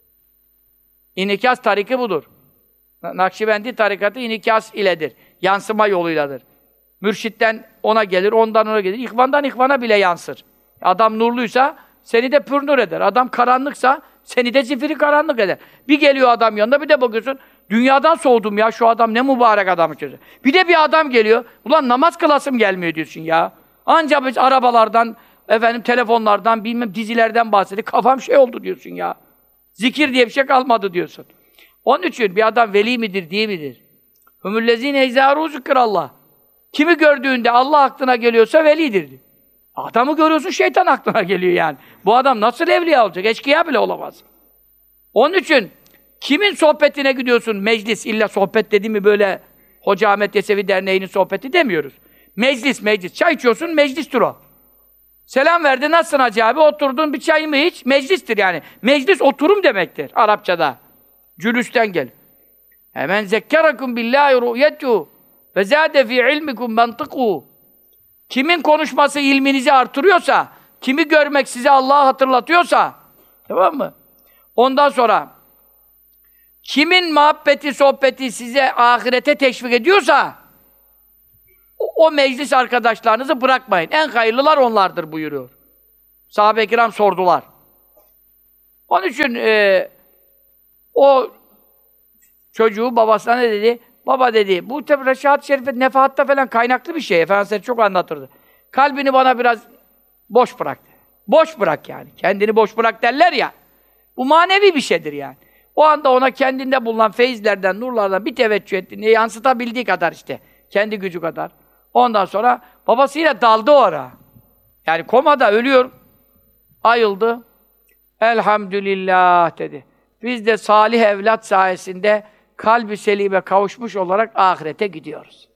İnikas tariki budur. Nakşibendi tarikatı inikas iledir. Yansıma yoluyladır. Mürşitten ona gelir, ondan ona gelir. İhvandan ihvana bile yansır. Adam nurluysa seni de pürnür eder. Adam karanlıksa seni de zifiri karanlık eder. Bir geliyor adam yanına, bir de bakıyorsun dünyadan soğudum ya, şu adam ne mübarek adamı çözüyor. Bir de bir adam geliyor, ulan namaz kılasım gelmiyor diyorsun ya. Anca biz arabalardan, efendim telefonlardan, bilmem dizilerden bahsediyor. Kafam şey oldu diyorsun ya. Zikir diye bir şey kalmadı diyorsun. Onun için bir adam veli midir, değil midir? Hümüllezîne izârû zikrallah. Kimi gördüğünde Allah aklına geliyorsa velidir diyor. Adamı görüyorsun, şeytan aklına geliyor yani. Bu adam nasıl evliya olacak? Eşkıya bile olamaz. Onun için kimin sohbetine gidiyorsun? Meclis, illa sohbet dedi mi böyle Hoca Ahmet Yesevi Derneği'nin sohbeti demiyoruz. Meclis, meclis. Çay içiyorsun, meclistir o. Selam verdi, nasılsın hacı abi? Oturdun, bir çayımı iç, meclistir yani. Meclis oturum demektir Arapçada. Cülüsten gel. Hemen zekkerakum billahi ru'yetu ve zâde fî ilmikum mantıkû. Kimin konuşması ilminizi artırıyorsa, kimi görmek size Allah'ı hatırlatıyorsa, tamam mı? Ondan sonra kimin muhabbeti, sohbeti size ahirete teşvik ediyorsa o, o meclis arkadaşlarınızı bırakmayın. En hayırlılar onlardır buyuruyor. Sahabe-i kiram sordular. Onun için e, o çocuğu babasına ne dedi? Baba dedi, bu tabi Reşahat-ı Şerife nefahatta falan kaynaklı bir şey. Efendimiz çok anlatırdı. Kalbini bana biraz boş bırak. Boş bırak yani. Kendini boş bırak derler ya. Bu manevi bir şeydir yani. O anda ona kendinde bulunan feyizlerden, nurlardan bir teveccüh ettiğini yansıtabildiği kadar işte. Kendi gücü kadar. Ondan sonra babasıyla daldı o ara. Yani komada ölüyor. Ayıldı. Elhamdülillah dedi. Biz de salih evlat sayesinde kalbi selime kavuşmuş olarak ahirete gidiyoruz.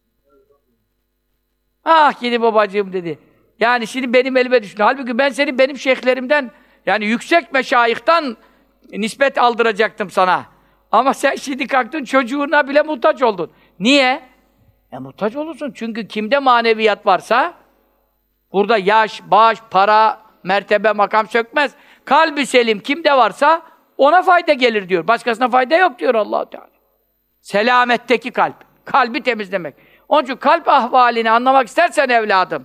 Ah gidi babacığım dedi. Yani şimdi benim elime düştü. Halbuki ben seni benim şeyhlerimden, yani yüksek meşayihtan nispet aldıracaktım sana. Ama sen şimdi kalktın çocuğuna bile muhtaç oldun. Niye? E muhtaç olursun. Çünkü kimde maneviyat varsa burada yaş, baş, para, mertebe, makam sökmez. Kalbi selim kimde varsa ona fayda gelir diyor. Başkasına fayda yok diyor Allah-u Teala. Selametteki kalp. Kalbi temizlemek. Onun için kalp ahvalini anlamak istersen evladım,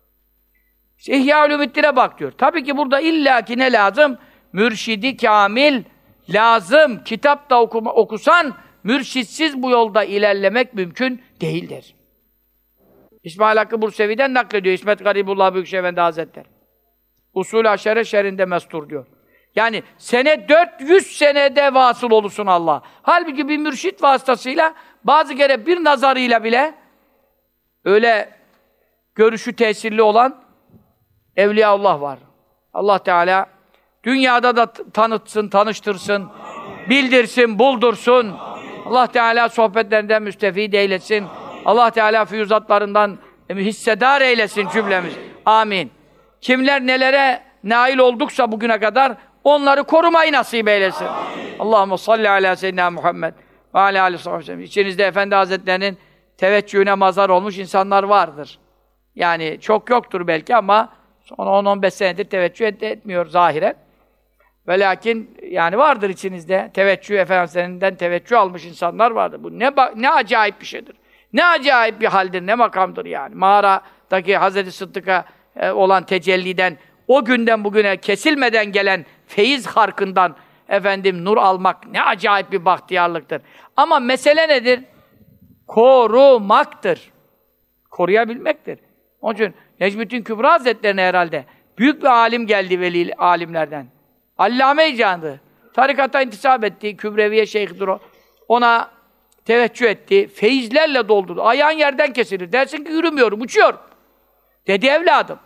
İşte İhya-ül-Ümiddin'e bak diyor. Tabii ki burada illaki ne lazım? Mürşidi kamil lazım. Kitap da okuma, okusan mürşitsiz bu yolda ilerlemek mümkün değildir. İsmail Hakkı Bursevi'den naklediyor İsmet Garibullah Büyükşehir Efendi Hazretleri. Usul-i Aşere şerinde mestur diyor. Yani sene dört yüz senede vasıl olursun Allah. Halbuki bir mürşit vasıtasıyla bazı kere bir nazarıyla bile öyle görüşü tesirli olan Evliyaullah var. Allah Teala dünyada da tanıtsın, tanıştırsın, bildirsin, buldursun. Allah Teala sohbetlerinden müstefid eylesin. Allah Teala füyüzatlarından hissedar eylesin cümlemiz. Amin. Kimler nelere nail olduksa bugüne kadar onları korumayı nasip eylesin. Allahumme salli ala seyyidina Muhammed ve ala aleyhi ve sellem. İçinizde Efendi Hazretlerinin teveccühüne mazhar olmuş insanlar vardır. Yani çok yoktur belki ama son on on beş senedir teveccüh et etmiyor zahiren. Ve lakin yani vardır içinizde teveccüh Efendimiz'den teveccüh almış insanlar vardır. Bu ne ne acayip bir şeydir. Ne acayip bir haldir, ne makamdır yani. Mağaradaki Hazreti Sıddık'a e, olan tecelliden, o günden bugüne kesilmeden gelen feyiz harkından efendim nur almak ne acayip bir bahtiyarlıktır. Ama mesele nedir? Korumaktır. Koruyabilmektir. Onun için Necmettin Kübra Hazretlerine herhalde büyük bir alim geldi veli alimlerden. Allame-i Can'dı. Tarikata intisap etti. Kübreviye şeyhdir o. Ona teveccüh etti. Feyizlerle doldurdu. Ayağın yerden kesilir. Dersin ki yürümüyorum, uçuyorum. Dedi evladım.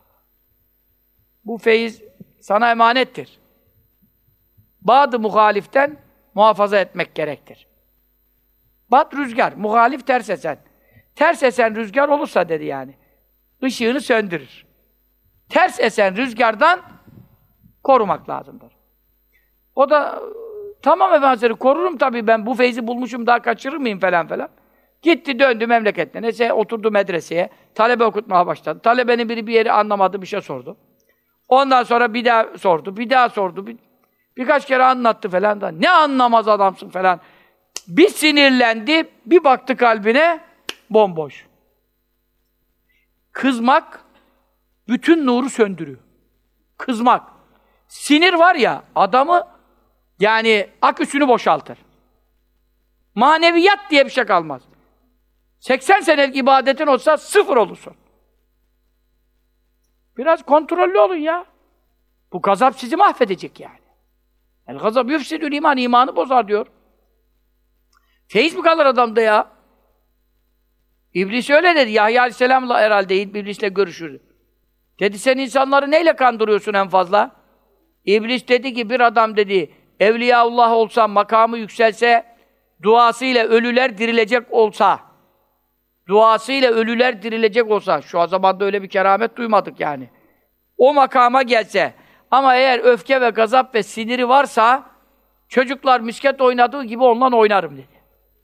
Bu feyiz sana emanettir. Bad-ı muhaliften muhafaza etmek gerektir. Bad rüzgar, muhalif ters esen. Ters esen rüzgar olursa dedi yani. Işığını söndürür. Ters esen rüzgardan korumak lazımdır. O da tamam efendim korurum tabii ben bu feyzi bulmuşum daha kaçırır mıyım falan falan. Gitti döndü memleketine. Neyse oturdu medreseye. Talebe okutmaya başladı. Talebenin biri bir yeri anlamadı bir şey sordu. Ondan sonra bir daha sordu. Bir daha sordu. Bir, birkaç kere anlattı falan da. Ne anlamaz adamsın falan. Bir sinirlendi. Bir baktı kalbine bomboş. Kızmak bütün nuru söndürüyor. Kızmak. Sinir var ya adamı yani aküsünü boşaltır. Maneviyat diye bir şey kalmaz. seksen senelik ibadetin olsa sıfır olursun. Biraz kontrollü olun ya. Bu gazap sizi mahvedecek yani. El gazap yüfsidül iman, imanı bozar diyor. Feyiz mi kalır adamda ya? İblis öyle dedi. Yahya Aleyhisselam'la herhalde İblis'le görüşürdü. Dedi sen insanları neyle kandırıyorsun en fazla? İblis dedi ki bir adam dedi Evliyaullah olsa, makamı yükselse, duasıyla ölüler dirilecek olsa, duasıyla ölüler dirilecek olsa, şu zamanda öyle bir keramet duymadık yani. O makama gelse, ama eğer öfke ve gazap ve siniri varsa, çocuklar misket oynadığı gibi onunla oynarım dedi.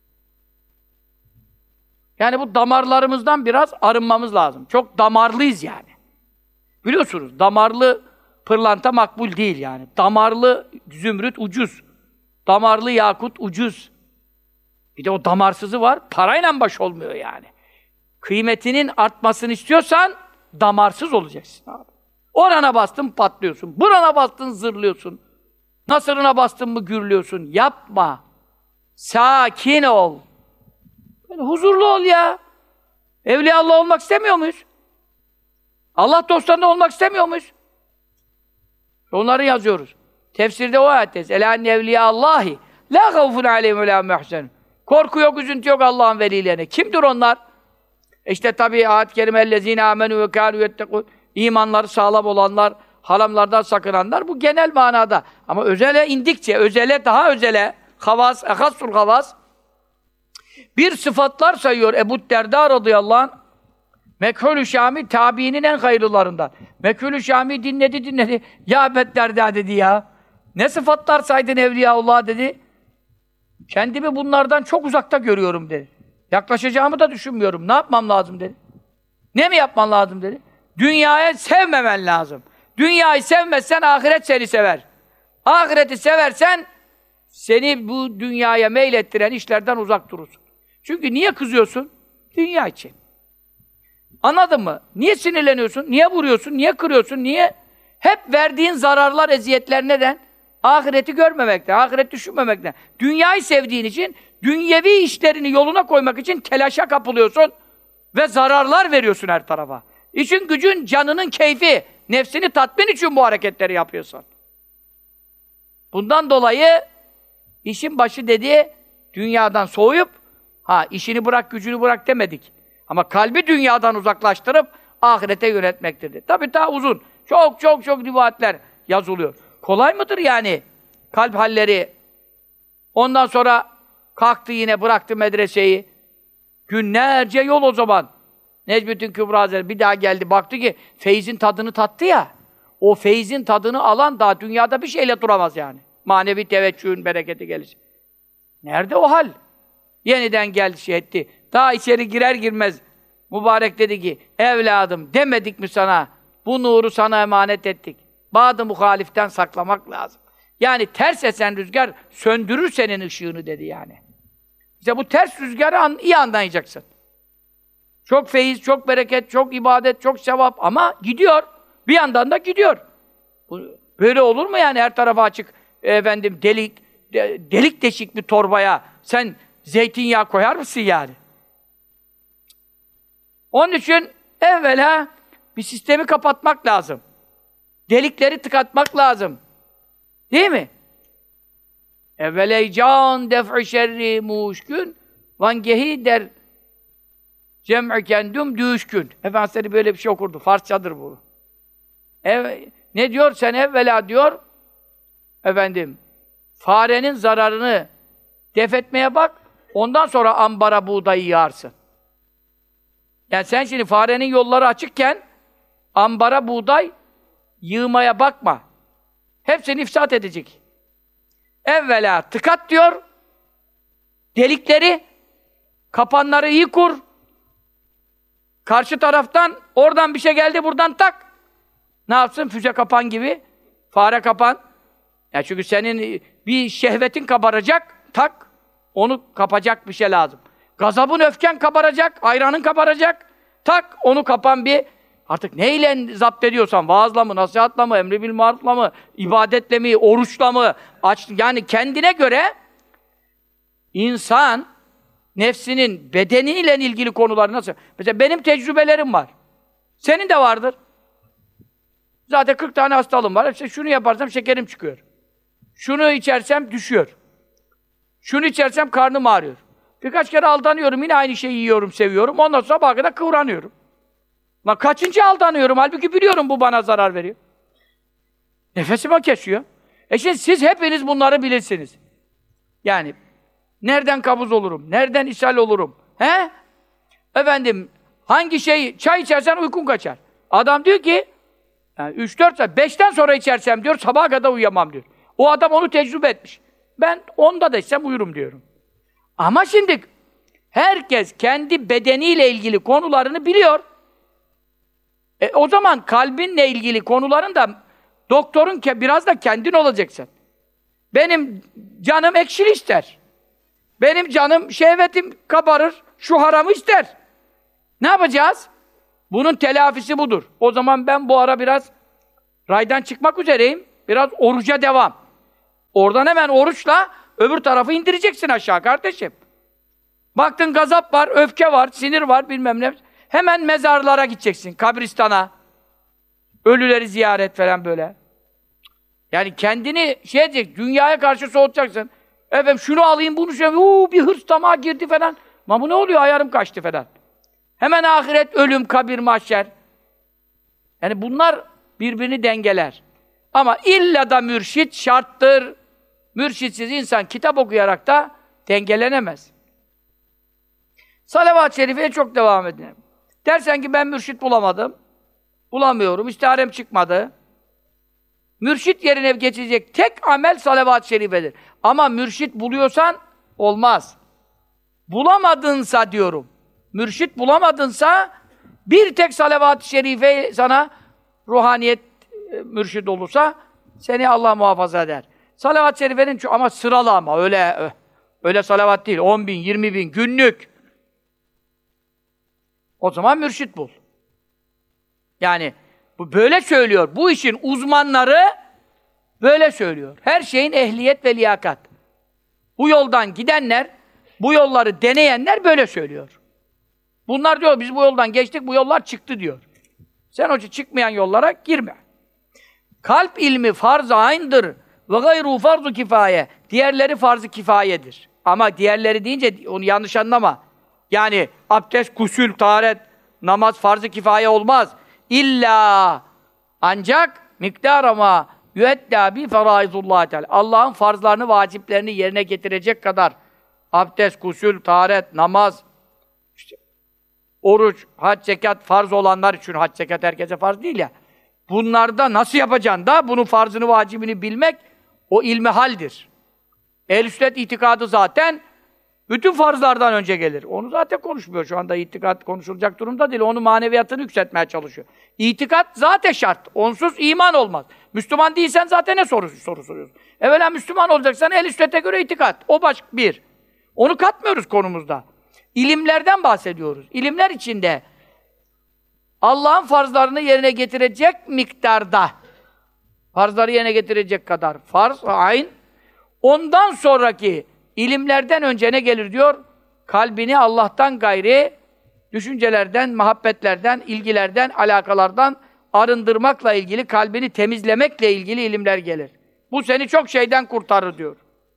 Yani bu damarlarımızdan biraz arınmamız lazım. Çok damarlıyız yani. Biliyorsunuz, damarlı pırlanta makbul değil yani. Damarlı zümrüt ucuz. Damarlı yakut ucuz. Bir de o damarsızı var. Parayla baş olmuyor yani. Kıymetinin artmasını istiyorsan damarsız olacaksın abi. Orana bastın patlıyorsun. Burana bastın zırlıyorsun. Nasırına bastın mı gürlüyorsun. Yapma. Sakin ol. Böyle huzurlu ol ya. Evliyaullah olmak istemiyor muyuz? Allah dostlarında olmak istemiyor muyuz? Onları yazıyoruz. Tefsirde o ayetteyiz. Elâ enne evliyâllâhi lâ gavfun aleyhim ve lâ muhsen. Korku yok, üzüntü yok Allah'ın velilerine. Kimdir onlar? İşte tabii ayet-i kerime ellezîne âmenû ve kânû yettekûn. İmanları sağlam olanlar, haramlardan sakınanlar. Bu genel manada. Ama özele indikçe, özele daha özele, havas, ehassul havas. Bir sıfatlar sayıyor Ebu Derda radıyallahu anh. Mekhûl-ü Şami tabiinin en hayırlılarından. Mekhûl-ü Şami dinledi dinledi. Ya Ebu Derda dedi ya. Ne sıfatlar saydın Evliyaullah dedi. Kendimi bunlardan çok uzakta görüyorum dedi. Yaklaşacağımı da düşünmüyorum. Ne yapmam lazım dedi. Ne mi yapman lazım dedi. Dünyayı sevmemen lazım. Dünyayı sevmezsen ahiret seni sever. Ahireti seversen seni bu dünyaya meylettiren işlerden uzak durursun. Çünkü niye kızıyorsun? Dünya için. Anladın mı? Niye sinirleniyorsun? Niye vuruyorsun? Niye kırıyorsun? Niye? Hep verdiğin zararlar, eziyetler neden? Ahireti görmemekten, ahiret düşünmemekten. Dünyayı sevdiğin için, dünyevi işlerini yoluna koymak için telaşa kapılıyorsun ve zararlar veriyorsun her tarafa. İşin gücün, canının keyfi, nefsini tatmin için bu hareketleri yapıyorsun. Bundan dolayı işin başı dedi, dünyadan soğuyup, ha işini bırak, gücünü bırak demedik. Ama kalbi dünyadan uzaklaştırıp ahirete yönetmektir dedi. Tabii daha uzun, çok çok çok rivayetler yazılıyor. Kolay mıdır yani kalp halleri? Ondan sonra kalktı yine bıraktı medreseyi. Günlerce yol o zaman. Necmettin Kübra Hazretleri bir daha geldi. Baktı ki feyzin tadını tattı ya. O feyzin tadını alan daha dünyada bir şeyle duramaz yani. Manevi teveccühün bereketi gelir. Nerede o hal? Yeniden geldi şey etti. Daha içeri girer girmez mübarek dedi ki evladım demedik mi sana? Bu nuru sana emanet ettik. Bazı muhaliften saklamak lazım. Yani ters esen rüzgar söndürür senin ışığını dedi yani. İşte bu ters rüzgarı an, iyi anlayacaksın. Çok feyiz, çok bereket, çok ibadet, çok sevap ama gidiyor. Bir yandan da gidiyor. Böyle olur mu yani her tarafa açık efendim delik de, delik deşik bir torbaya sen zeytinyağı koyar mısın yani? Onun için evvela bir sistemi kapatmak lazım. Delikleri tıkatmak lazım. Değil mi? Evvela can def'i şerri muşkün vangehi der cem'i kendum düşkün. Efendimiz böyle bir şey okurdu. Farsçadır bu. Ev, ne diyor? Sen evvela diyor efendim farenin zararını def etmeye bak. Ondan sonra ambara buğdayı yağarsın. Yani sen şimdi farenin yolları açıkken ambara buğday yığmaya bakma. Hepsini ifsat edecek. Evvela tıkat diyor. Delikleri, kapanları iyi kur. Karşı taraftan oradan bir şey geldi buradan tak. Ne yapsın? Füze kapan gibi. Fare kapan. Ya çünkü senin bir şehvetin kabaracak. Tak. Onu kapacak bir şey lazım. Gazabın, öfken kabaracak. Ayranın kabaracak. Tak. Onu kapan bir. Artık neyle zapt ediyorsan, vaazla mı, nasihatla mı, emri bil marufla mı, ibadetle mi, oruçla mı, aç, yani kendine göre insan nefsinin, bedeniyle ilgili konuları nasıl? Mesela benim tecrübelerim var. Senin de vardır. Zaten kırk tane hastalığım var. İşte şunu yaparsam şekerim çıkıyor. Şunu içersem düşüyor. Şunu içersem karnım ağrıyor. Birkaç kere aldanıyorum, yine aynı şeyi yiyorum, seviyorum. Ondan sonra sabaha kadar kıvranıyorum. Lan kaçıncı aldanıyorum? Halbuki biliyorum bu bana zarar veriyor. Nefesime kesiyor. E şimdi siz hepiniz bunları bilirsiniz. Yani nereden kabuz olurum? Nereden ishal olurum? He? Efendim hangi şey, çay içersen uykun kaçar. Adam diyor ki yani üç dört saat, beşten sonra içersem diyor sabaha kadar uyuyamam diyor. O adam onu tecrübe etmiş. Ben onda da içsem uyurum diyorum. Ama şimdi herkes kendi bedeniyle ilgili konularını biliyor. E, o zaman kalbinle ilgili konuların da Doktorun ki biraz da kendin olacaksın. Benim canım ekşili ister. Benim canım şehvetim kabarır. Şu haramı ister. Ne yapacağız? Bunun telafisi budur. O zaman ben bu ara biraz raydan çıkmak üzereyim. Biraz oruca devam. Oradan hemen oruçla öbür tarafı indireceksin aşağı kardeşim. Baktın gazap var, öfke var, sinir var bilmem ne. Hemen mezarlara gideceksin, kabristana. Ölüleri ziyaret falan böyle. Yani kendini şey edecek, dünyaya karşı soğutacaksın. Efendim şunu alayım, bunu şöyle, uuu bir hırs tamağa girdi falan. Ama bu ne oluyor, ayarım kaçtı falan. Hemen ahiret, ölüm, kabir, mahşer. Yani bunlar birbirini dengeler. Ama illa da mürşit şarttır. Mürşitsiz insan kitap okuyarak da dengelenemez. Salavat-ı şerifeye çok devam edin. Dersen ki ben mürşit bulamadım. Bulamıyorum, istiharem çıkmadı. Mürşit yerine geçecek tek amel salavat-ı şerifedir. Ama mürşit buluyorsan olmaz. Bulamadınsa diyorum. Mürşit bulamadınsa bir tek salavat-ı şerife sana ruhaniyet e, mürşit olursa seni Allah muhafaza eder. Salavat-ı şerifenin ama sıralı ama öyle öyle salavat değil. on bin, yirmi bin günlük. O zaman mürşit bul. Yani bu böyle söylüyor. Bu işin uzmanları böyle söylüyor. Her şeyin ehliyet ve liyakat. Bu yoldan gidenler, bu yolları deneyenler böyle söylüyor. Bunlar diyor biz bu yoldan geçtik, bu yollar çıktı diyor. Sen o çıkmayan yollara girme. Kalp ilmi farz-ı ayn'dır ve gayru farz-ı kifaye. Diğerleri farz-ı kifayedir. Ama diğerleri deyince onu yanlış anlama. Yani abdest, gusül, taharet, namaz farz-ı kifaye olmaz. İlla ancak miktar ama yüeddâ bi ferâizullah teâlâ. Allah'ın farzlarını, vaciplerini yerine getirecek kadar abdest, gusül, taharet, namaz, işte oruç, hac, zekat farz olanlar için hac, zekat herkese farz değil ya. Bunlarda nasıl yapacaksın da bunun farzını, vacibini bilmek o ilmihaldir. Ehl-i sünnet itikadı zaten bütün farzlardan önce gelir. Onu zaten konuşmuyor. Şu anda itikat konuşulacak durumda değil. Onun maneviyatını yükseltmeye çalışıyor. İtikat zaten şart. Onsuz iman olmaz. Müslüman değilsen zaten ne soru, soru soruyorsun? Evvela Müslüman olacaksan ehl-i sünnete göre itikat. O baş bir. Onu katmıyoruz konumuzda. İlimlerden bahsediyoruz. İlimler içinde Allah'ın farzlarını yerine getirecek miktarda, farzları yerine getirecek kadar farz, ayn, ondan sonraki ilimlerden önce ne gelir diyor? Kalbini Allah'tan gayri düşüncelerden, muhabbetlerden, ilgilerden, alakalardan arındırmakla ilgili, kalbini temizlemekle ilgili ilimler gelir. Bu seni çok şeyden kurtarır diyor.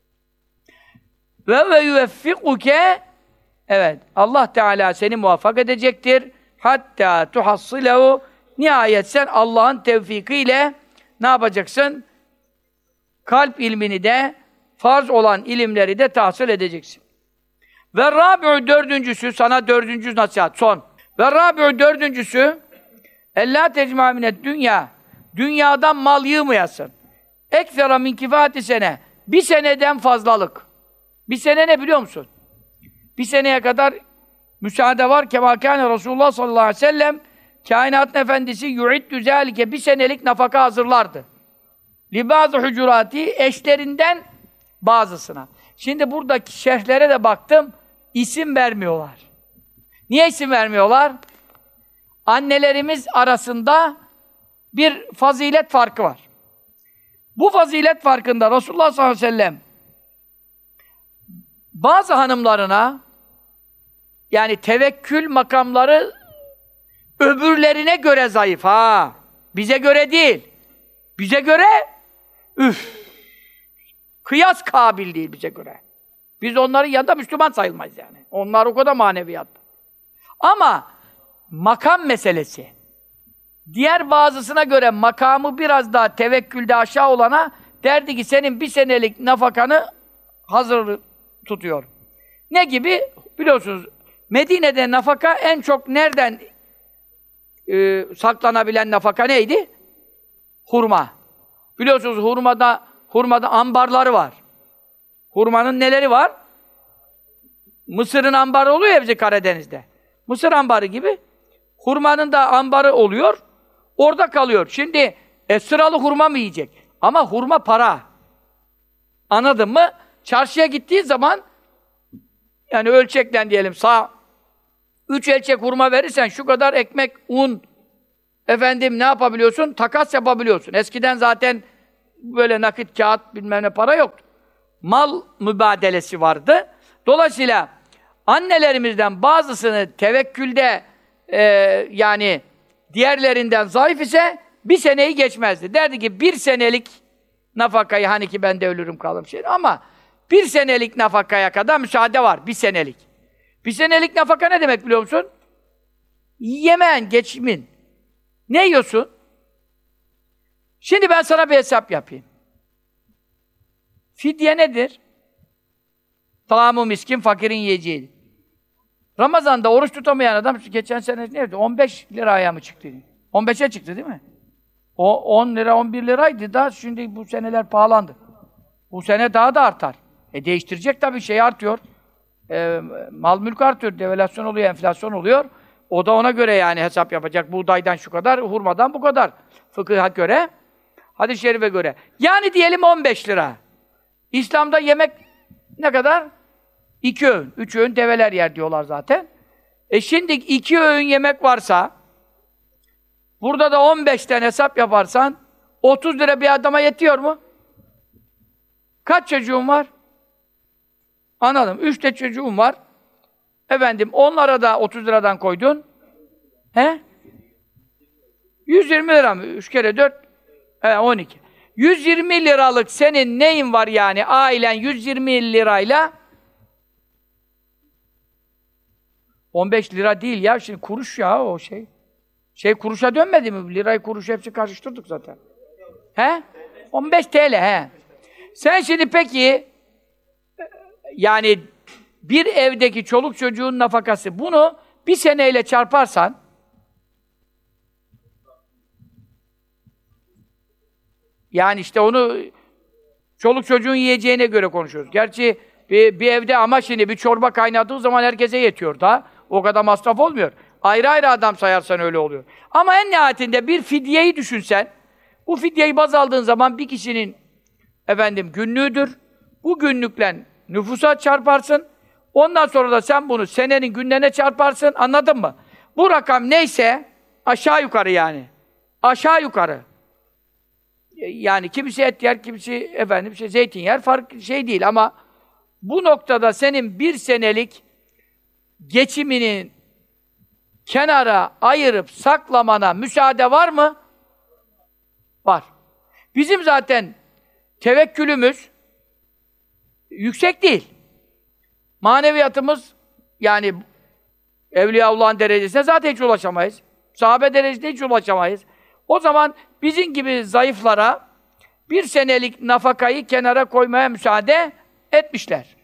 Ve ve yuveffikuke, evet, Allah Teala seni muvaffak edecektir. Hatta tuhassilehu, nihayet sen Allah'ın tevfikiyle ne yapacaksın? Kalp ilmini de, farz olan ilimleri de tahsil edeceksin. Ve rabi'u dördüncüsü, sana dördüncü nasihat, son. Ve rabi'u dördüncüsü, ellâ tecmâ minet dünya, dünyadan mal yığmayasın. Ekfera min kifâti sene, bir seneden fazlalık. Bir sene ne biliyor musun? Bir seneye kadar müsaade var. Kemâ kâne Resulullah sallallahu aleyhi ve sellem, kainatın efendisi yu'iddü zâlike, bir senelik nafaka hazırlardı. Li bâzı hucurâti, eşlerinden bazısına. Şimdi buradaki şerhlere de baktım, isim vermiyorlar. Niye isim vermiyorlar? Annelerimiz arasında bir fazilet farkı var. Bu fazilet farkında Resulullah sallallahu aleyhi ve sellem bazı hanımlarına, yani tevekkül makamları öbürlerine göre zayıf ha. Bize göre değil. Bize göre üf. Kıyas kabil değil bize göre. Biz onların yanında Müslüman sayılmayız yani. Onlar o kadar maneviyat. Ama makam meselesi. Diğer bazısına göre makamı biraz daha tevekkülde aşağı olana derdi ki senin bir senelik nafakanı hazır tutuyor. Ne gibi? Biliyorsunuz Medine'de nafaka en çok nereden e, saklanabilen nafaka neydi? Hurma. Biliyorsunuz hurmada hurmada ambarları var. Hurmanın neleri var? Mısırın ambarı oluyor ya bize Karadeniz'de. Mısır ambarı gibi hurmanın da ambarı oluyor. Orada kalıyor. Şimdi E sıralı hurma mı yiyecek? Ama hurma para. Anladın mı? Çarşıya gittiği zaman yani ölçekten diyelim sağ üç ölçek hurma verirsen şu kadar ekmek, un efendim ne yapabiliyorsun? Takas yapabiliyorsun. Eskiden zaten böyle nakit, kağıt bilmem ne para yoktu. Mal mübadelesi vardı. Dolayısıyla annelerimizden bazısını tevekkülde e, yani diğerlerinden zayıf ise bir seneyi geçmezdi. Derdi ki bir senelik nafakayı hani ki ben de ölürüm kalırım şey ama bir senelik nafakaya kadar müsaade var. Bir senelik. Bir senelik nafaka ne demek biliyor musun? Yemen, geçimin. Ne yiyorsun? Şimdi ben sana bir hesap yapayım. Fidye nedir? Tamamı miskin, fakirin yiyeceği. Ramazan'da oruç tutamayan adam geçen sene neydi? on beş liraya mı çıktı? on beşe çıktı değil mi? O on lira, on bir liraydı da şimdi bu seneler pahalandı. Bu sene daha da artar. E değiştirecek tabii, şey artıyor. E, mal mülk artıyor, devalüasyon oluyor, enflasyon oluyor. O da ona göre yani hesap yapacak. Buğdaydan şu kadar, hurmadan bu kadar. Fıkıha göre, hadis-i şerife göre. Yani diyelim on beş lira. İslam'da yemek ne kadar? İki öğün. Üç öğün develer yer diyorlar zaten. E şimdi iki öğün yemek varsa, burada da on beşten hesap yaparsan, otuz lira bir adama yetiyor mu? Kaç çocuğun var? Anladım. Üç de çocuğum var. Efendim, onlara da otuz liradan koydun. He? yüz yirmi lira mı? Üç kere dört, he, on iki. yüz yirmi liralık senin neyin var yani? Ailen yüz yirmi lirayla on beş lira değil ya, şimdi kuruş ya o şey. Şey kuruşa dönmedi mi? Lirayı kuruş hepsi karıştırdık zaten. He? on beş T L he. Sen şimdi peki yani bir evdeki çoluk çocuğun nafakası, bunu bir seneyle çarparsan yani işte onu çoluk çocuğun yiyeceğine göre konuşuyoruz. Gerçi bir, bir evde ama şimdi bir çorba kaynadığı zaman herkese yetiyor da. O kadar masraf olmuyor. Ayrı ayrı adam sayarsan öyle oluyor. Ama en nihayetinde bir fidyeyi düşünsen, bu fidyeyi baz aldığın zaman bir kişinin efendim günlüğüdür. Bu günlükle nüfusa çarparsın. Ondan sonra da sen bunu senenin günlerine çarparsın. Anladın mı? Bu rakam neyse aşağı yukarı yani. Aşağı yukarı. Yani kimisi et yer, kimisi efendim şey zeytin yer, fark şey değil ama bu noktada senin bir senelik geçimini kenara ayırıp saklamana müsaade var mı? Var. Bizim zaten tevekkülümüz yüksek değil. Maneviyatımız yani Evliyaullah'ın derecesine zaten hiç ulaşamayız. Sahabe derecesine hiç ulaşamayız. O zaman bizim gibi zayıflara bir senelik nafakayı kenara koymaya müsaade etmişler.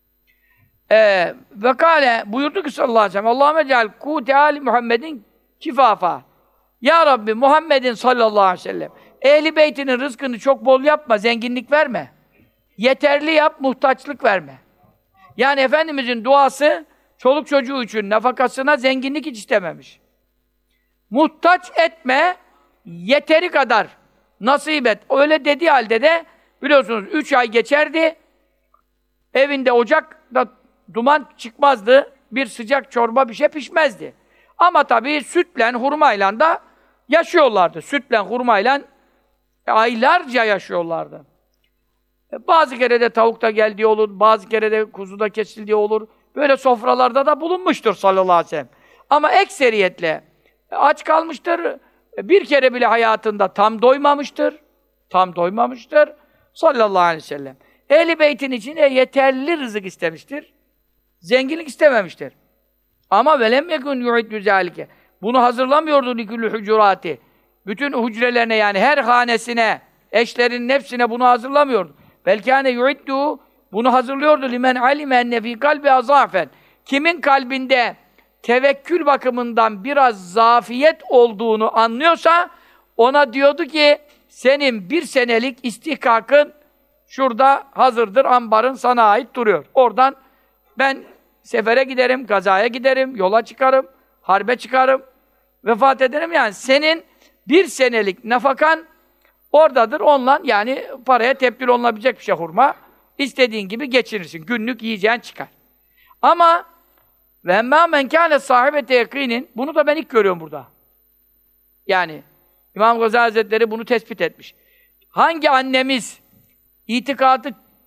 Ee, ve kâle buyurdu ki sallallahu aleyhi ve sellem Allahümme ceal kûte âli Muhammedin kifafa. Ya Rabbi Muhammedin sallallahu aleyhi ve sellem Ehl-i Beytinin rızkını çok bol yapma, zenginlik verme. Yeterli yap, muhtaçlık verme. Yani Efendimizin duası çoluk çocuğu için nafakasına zenginlik hiç istememiş. Muhtaç etme, yeteri kadar nasip et. Öyle dediği halde de biliyorsunuz üç ay geçerdi. Evinde ocakta duman çıkmazdı. Bir sıcak çorba bir şey pişmezdi. Ama tabii sütle, hurmayla da yaşıyorlardı. Sütle, hurmayla aylarca yaşıyorlardı. Bazı kere de tavuk da geldiği olur, bazı kere de kuzu da kesildiği olur. Böyle sofralarda da bulunmuştur sallallahu aleyhi ve sellem. Ama ekseriyetle aç kalmıştır. Bir kere bile hayatında tam doymamıştır. Tam doymamıştır sallallahu aleyhi ve sellem. Ehl-i Beyt'in içinde yeterli rızık istemiştir. Zenginlik istememiştir. Ama velem yekun yu'iddu zâlike. Bunu hazırlamıyordu likülü hucurati. Bütün hücrelerine yani her hanesine, eşlerinin hepsine bunu hazırlamıyordu. Belki hani yu'iddu bunu hazırlıyordu limen alime enne fî kalbi azâfen. Kimin kalbinde tevekkül bakımından biraz zafiyet olduğunu anlıyorsa ona diyordu ki senin bir senelik istihkakın şurada hazırdır, ambarın sana ait duruyor. Oradan ben sefere giderim, gazaya giderim, yola çıkarım, harbe çıkarım, vefat ederim yani. Senin bir senelik nafakan Oradadır, onunla yani paraya tebdil olunabilecek bir şey hurma. İstediğin gibi geçirirsin. Günlük yiyeceğin çıkar. Ama ve emmâ men kâne sahibete yakînin, bunu da ben ilk görüyorum burada. Yani İmam Gazali Hazretleri bunu tespit etmiş. Hangi annemiz itikadı